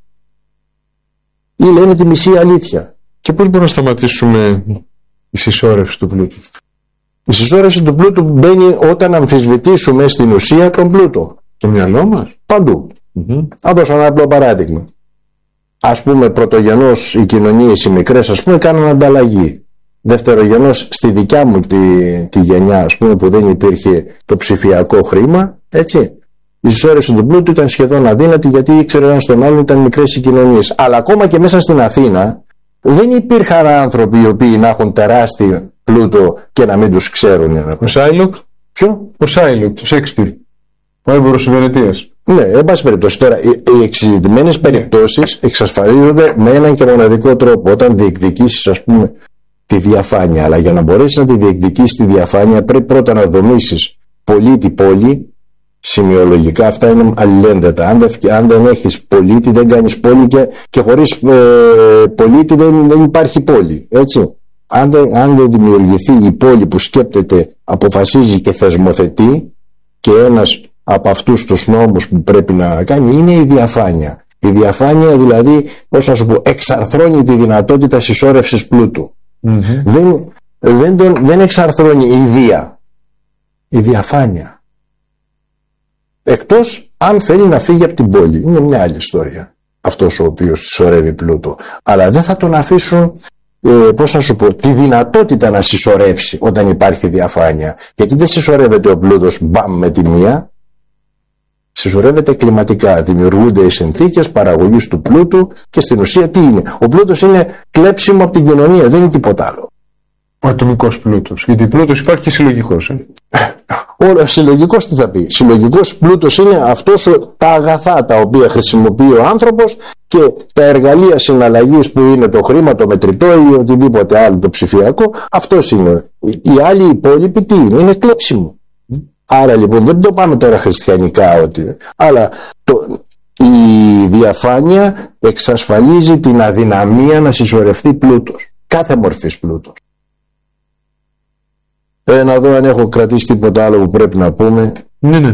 Ή λένε τη μισή αλήθεια. Και πώς μπορούμε να σταματήσουμε η συσσόρευση του πλούτου? Η συσσόρευση του πλούτου μπαίνει όταν αμφισβητήσουμε στην ουσία τον πλούτο. Το μυαλό μας. Παντού. Mm-hmm. Θα δώσω ένα απλό παράδειγμα. Ας πούμε, πρωτογενώς οι κοινωνίες οι μικρές, ας πούμε, κάνουν ανταλλαγή. Δευτερογενώς στη δικιά μου τη, τη γενιά, ας πούμε, που δεν υπήρχε το ψηφιακό χρήμα, έτσι. Η συσσόρευση του πλούτου ήταν σχεδόν αδύνατη, γιατί ήξερε ένα τον άλλον, ήταν μικρές οι κοινωνίες. Αλλά ακόμα και μέσα στην Αθήνα δεν υπήρχαν άνθρωποι οι οποίοι να έχουν τεράστιο πλούτο και να μην τους ξέρουν. Ο Σάιλοκ. Ποιο? Ο Σάιλοκ, το Σέξπιρ. Ο έμπορος της Βενετίας. Ναι, εν πάση περιπτώσει. Τώρα, οι, οι εξειδικευμένες yeah. περιπτώσεις εξασφαλίζονται με έναν και μοναδικό τρόπο. Όταν διεκδικήσεις, ας πούμε, τη διαφάνεια. Αλλά για να μπορέσεις να τη διεκδικήσεις τη διαφάνεια, πρέπει πρώτα να δομήσεις πολίτη πόλη. Σημειολογικά αυτά είναι αλληλένδετα. Αν δεν, αν δεν έχεις πολίτη, δεν κάνεις πόλη, και, και χωρίς ε, πολίτη δεν, δεν υπάρχει πόλη. Έτσι. Αν δεν, αν δεν δημιουργηθεί η πόλη που σκέπτεται, αποφασίζει και θεσμοθετεί, και ένας από αυτούς τους νόμους που πρέπει να κάνει είναι η διαφάνεια. Η διαφάνεια δηλαδή, πώς να σου πω, εξαρθρώνει τη δυνατότητα συσσόρευσης πλούτου. Mm-hmm. Δεν, δεν, τον, δεν εξαρθρώνει η βία. Η διαφάνεια. Εκτός αν θέλει να φύγει από την πόλη. Είναι μια άλλη ιστορία αυτός ο οποίος συσσωρεύει πλούτο. Αλλά δεν θα τον αφήσουν, ε, πώς να σου πω, τη δυνατότητα να συσσωρεύσει όταν υπάρχει διαφάνεια. Γιατί δεν συσσωρεύεται ο πλούτος μπαμ με τη μία. Συσσωρεύεται κλιματικά. Δημιουργούνται οι συνθήκες παραγωγής του πλούτου και στην ουσία τι είναι? Ο πλούτος είναι κλέψιμο από την κοινωνία, δεν είναι τίποτα άλλο. Ο ατομικός πλούτος. Γιατί πλούτος υπάρχει και συλλογικός. Ε? Ο συλλογικός τι θα πει? Συλλογικός πλούτος είναι αυτός, τα αγαθά τα οποία χρησιμοποιεί ο άνθρωπος και τα εργαλεία συναλλαγής που είναι το χρήμα, το μετρητό ή οτιδήποτε άλλο, το ψηφιακό. Αυτός είναι. Οι άλλοι υπόλοιποι τι είναι? Είναι κλέψιμο. Άρα λοιπόν δεν το πάμε τώρα χριστιανικά ότι, αλλά το, η διαφάνεια εξασφαλίζει την αδυναμία να συσσωρευτεί πλούτος. Κάθε μορφής πλούτος. Ε, να δω αν έχω κρατήσει τίποτα άλλο που πρέπει να πούμε. Ναι, ναι.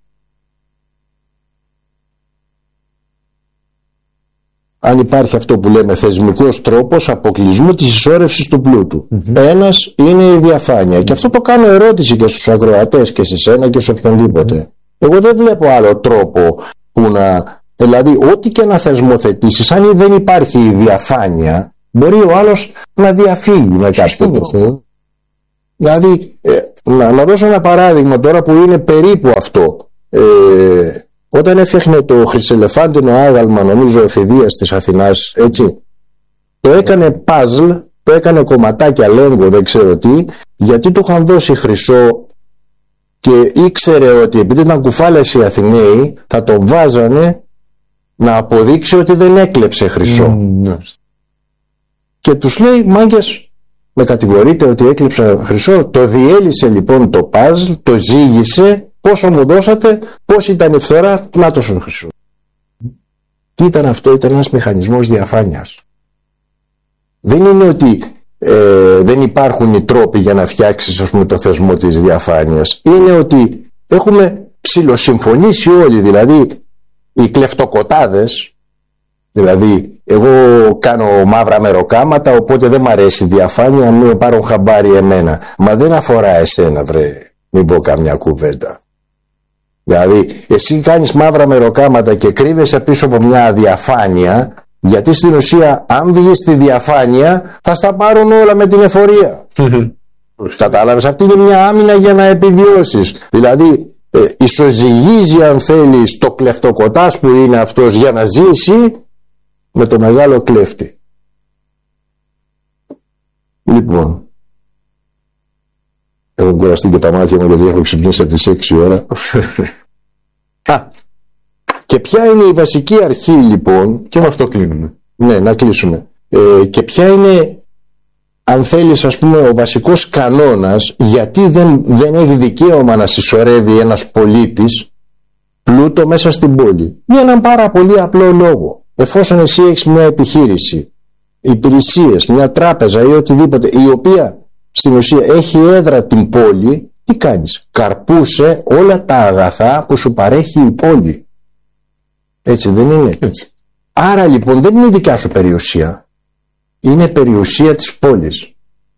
Αν υπάρχει αυτό που λέμε θεσμικός τρόπος αποκλεισμού της ισόρευσης του πλούτου. Mm-hmm. Ένας είναι η διαφάνεια. Και αυτό το κάνω ερώτηση και στους ακροατές και σε σένα και σε οποιονδήποτε. Mm-hmm. Εγώ δεν βλέπω άλλο τρόπο που να... Δηλαδή, ό,τι και να θεσμοθετήσεις, αν δεν υπάρχει η διαφάνεια, μπορεί ο άλλος να διαφύγει με κάποιο τρόπο. Δηλαδή, ε, να, να δώσω ένα παράδειγμα τώρα που είναι περίπου αυτό. Ε, όταν έφτιαχνε το χρυσελεφάντινο άγαλμα, νομίζω, ο Φιδείας της Αθηνάς, έτσι, το έκανε παζλ, το έκανε κομματάκια λέγκο, δεν ξέρω τι, γιατί του είχαν δώσει χρυσό και ήξερε ότι επειδή ήταν κουφάλες οι Αθηναίοι, θα τον βάζανε να αποδείξει ότι δεν έκλεψε χρυσό. Mm, yes. Και τους λέει, μάγκες, με κατηγορείτε ότι έκλειψα χρυσό? Το διέλυσε λοιπόν το παζλ, το ζύγισε, πόσο μου δώσατε, πώς ήταν η φθορά, να τόσο χρυσό. Τι ήταν αυτό? Ήταν ένας μηχανισμός διαφάνειας. Δεν είναι ότι ε, δεν υπάρχουν οι τρόποι για να φτιάξεις, ας πούμε, το θεσμό της διαφάνειας. Είναι ότι έχουμε ψιλοσυμφωνήσει όλοι, δηλαδή οι κλεφτοκοτάδες, δηλαδή εγώ κάνω μαύρα μεροκάματα, οπότε δεν μ' αρέσει η διαφάνεια, μην πάρουν χαμπάρι εμένα. Μα δεν αφορά εσένα, βρε, μην πω καμιά κουβέντα. Δηλαδή εσύ κάνεις μαύρα μεροκάματα και κρύβεσαι πίσω από μια αδιαφάνεια, γιατί στην ουσία αν βγεις στη διαφάνεια θα στα πάρουν όλα με την εφορία. Κατάλαβες? Αυτή είναι μια άμυνα για να επιβιώσεις. Δηλαδή ε, ισοζυγίζει, αν θέλεις, το κλεφτοκοτάς που είναι αυτός για να ζήσει με το μεγάλο κλέφτη. Λοιπόν, έχω κουραστεί και τα μάτια μου γιατί έχω ξυπνήσει από τις έξι ώρα. Α, και ποια είναι η βασική αρχή λοιπόν? Και με αυτό κλείνουμε. Ναι, να κλείσουμε. Ε, και ποια είναι, αν θέλεις, ας πούμε, ο βασικός κανόνας γιατί δεν, δεν έχει δικαίωμα να συσσωρεύει ένας πολίτης πλούτο μέσα στην πόλη? Για έναν πάρα πολύ απλό λόγο. Εφόσον εσύ έχεις μια επιχείρηση, υπηρεσίες, μια τράπεζα ή οτιδήποτε, η οποία στην ουσία έχει έδρα την πόλη, τι κάνεις? Καρπούσε όλα τα αγαθά που σου παρέχει η πόλη. Έτσι δεν είναι? Έτσι. Άρα λοιπόν δεν είναι δικά σου περιουσία, είναι περιουσία της πόλης.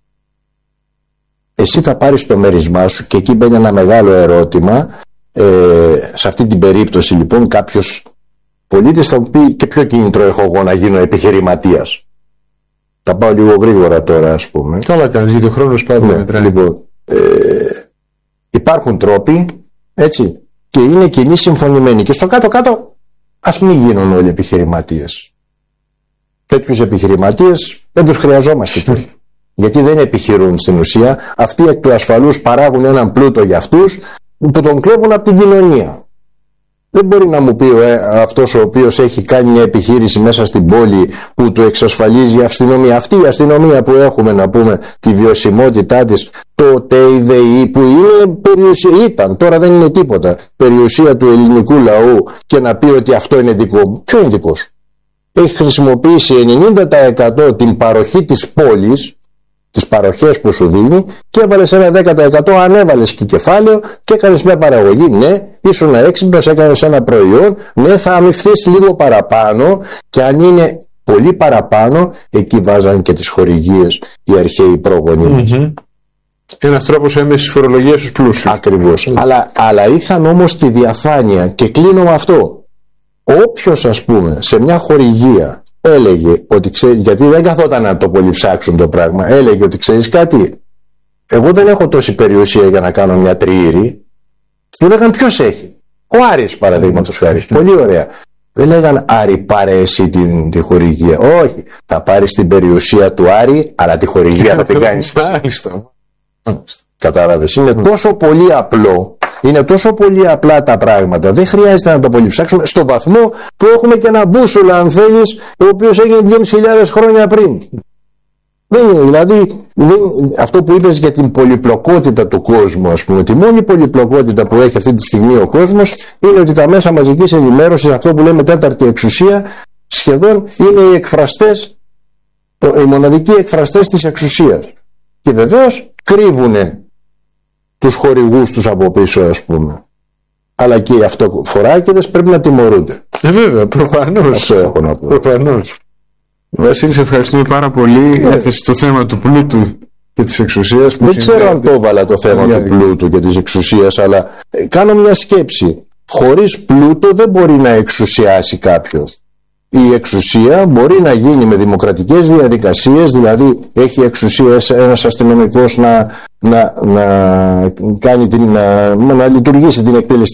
Εσύ θα πάρεις το μέρισμά σου και εκεί μπαίνει ένα μεγάλο ερώτημα. Ε, σε αυτή την περίπτωση λοιπόν κάποιος πολίτης θα μου πει, και ποιο κίνητρο έχω εγώ να γίνω επιχειρηματίας? Θα πάω λίγο γρήγορα τώρα, ας πούμε. Καλά κάνεις, γιατί ο χρόνος πάντα ναι, μετράει. Λοιπόν, ε, υπάρχουν τρόποι, έτσι, και είναι κοινοί συμφωνημένοι. Και στο κάτω-κάτω ας μην γίνουν όλοι επιχειρηματίες. Τέτοιους επιχειρηματίες δεν τους χρειαζόμαστε. Γιατί δεν επιχειρούν στην ουσία. Αυτοί εκ του ασφαλούς παράγουν έναν πλούτο για αυτούς που τον κλέβουν από την κοινωνία. Δεν μπορεί να μου πει ε, αυτός ο οποίος έχει κάνει μια επιχείρηση μέσα στην πόλη που του εξασφαλίζει η αστυνομία. Αυτή η αστυνομία που έχουμε, να πούμε, τη βιωσιμότητά της, το ΤΕΙΔΕΗ που είναι περιουσία, ήταν, τώρα δεν είναι τίποτα, περιουσία του ελληνικού λαού, και να πει ότι αυτό είναι δικό μου. Ποιο είναι δικό σου? Έχει χρησιμοποιήσει ενενήντα τοις εκατό την παροχή της πόλης, τις παροχές που σου δίνει, και έβαλες ένα δέκα τοις εκατό, ανέβαλες και κεφάλαιο και έκανες μια παραγωγή. Ναι, ήσουν έξυπνος, έκανες ένα προϊόν, ναι, θα αμυφθείς λίγο παραπάνω, και αν είναι πολύ παραπάνω, εκεί βάζαν και τις χορηγίες οι αρχαίοι πρόγονοι μας. Mm-hmm. Ένας τρόπος έμεσης φορολογίας στους πλούσιους. Ακριβώς. Αλλά, αλλά είχαν όμως τη διαφάνεια, και κλείνω με αυτό. Όποιος, ας πούμε, σε μια χορηγία έλεγε ότι ξέρει, γιατί δεν καθόταν να το πολύ ψάξουν το πράγμα, έλεγε ότι ξέρεις κάτι, εγώ δεν έχω τόση περιουσία για να κάνω μια τριήρη. Του λέγαν ποιος έχει? Ο Άρης, παραδείγματος χάρη. Πολύ ωραία. Δεν λέγαν Άρη, πάρε εσύ τη, τη χορηγία. Όχι, θα πάρεις την περιουσία του Άρη, αλλά τη χορηγία θα την κάνεις. Κατάλαβες? Είναι τόσο πολύ απλό. Είναι τόσο πολύ απλά τα πράγματα. Δεν χρειάζεται να το πολύ ψάξουμε, στο βαθμό που έχουμε και ένα μπούσουλα, αν θέλεις, ο οποίος έγινε δυόμισι χιλιάδες χρόνια πριν. Δεν είναι, δηλαδή, δεν, αυτό που είπες για την πολυπλοκότητα του κόσμου, ας πούμε, τη μόνη πολυπλοκότητα που έχει αυτή τη στιγμή ο κόσμος είναι ότι τα μέσα μαζικής ενημέρωσης, αυτό που λέμε τέταρτη εξουσία, σχεδόν είναι οι εκφραστές, οι μοναδικοί εκφραστές της εξουσίας. Και βεβαίως κρύβουνε τους χορηγούς τους από πίσω, ας πούμε. Αλλά και οι αυτοφοράκηδες πρέπει να τιμωρούνται. Ε, βέβαια, προφανώς. Αυτό έχω να πω. Προφανώς. Βασίλη, σε ευχαριστούμε πάρα πολύ. Yeah. Έθεσε το θέμα του πλούτου και της εξουσίας. Που Δεν ξέρω αν το έβαλα το θέμα yeah. του πλούτου και της εξουσίας, αλλά ε, κάνω μια σκέψη. Χωρίς πλούτο δεν μπορεί να εξουσιάσει κάποιος. Η εξουσία μπορεί να γίνει με δημοκρατικές διαδικασίες, δηλαδή έχει εξουσίες ένας αστυνομικός να, να, να, κάνει την, να, να λειτουργήσει την εκτελεστική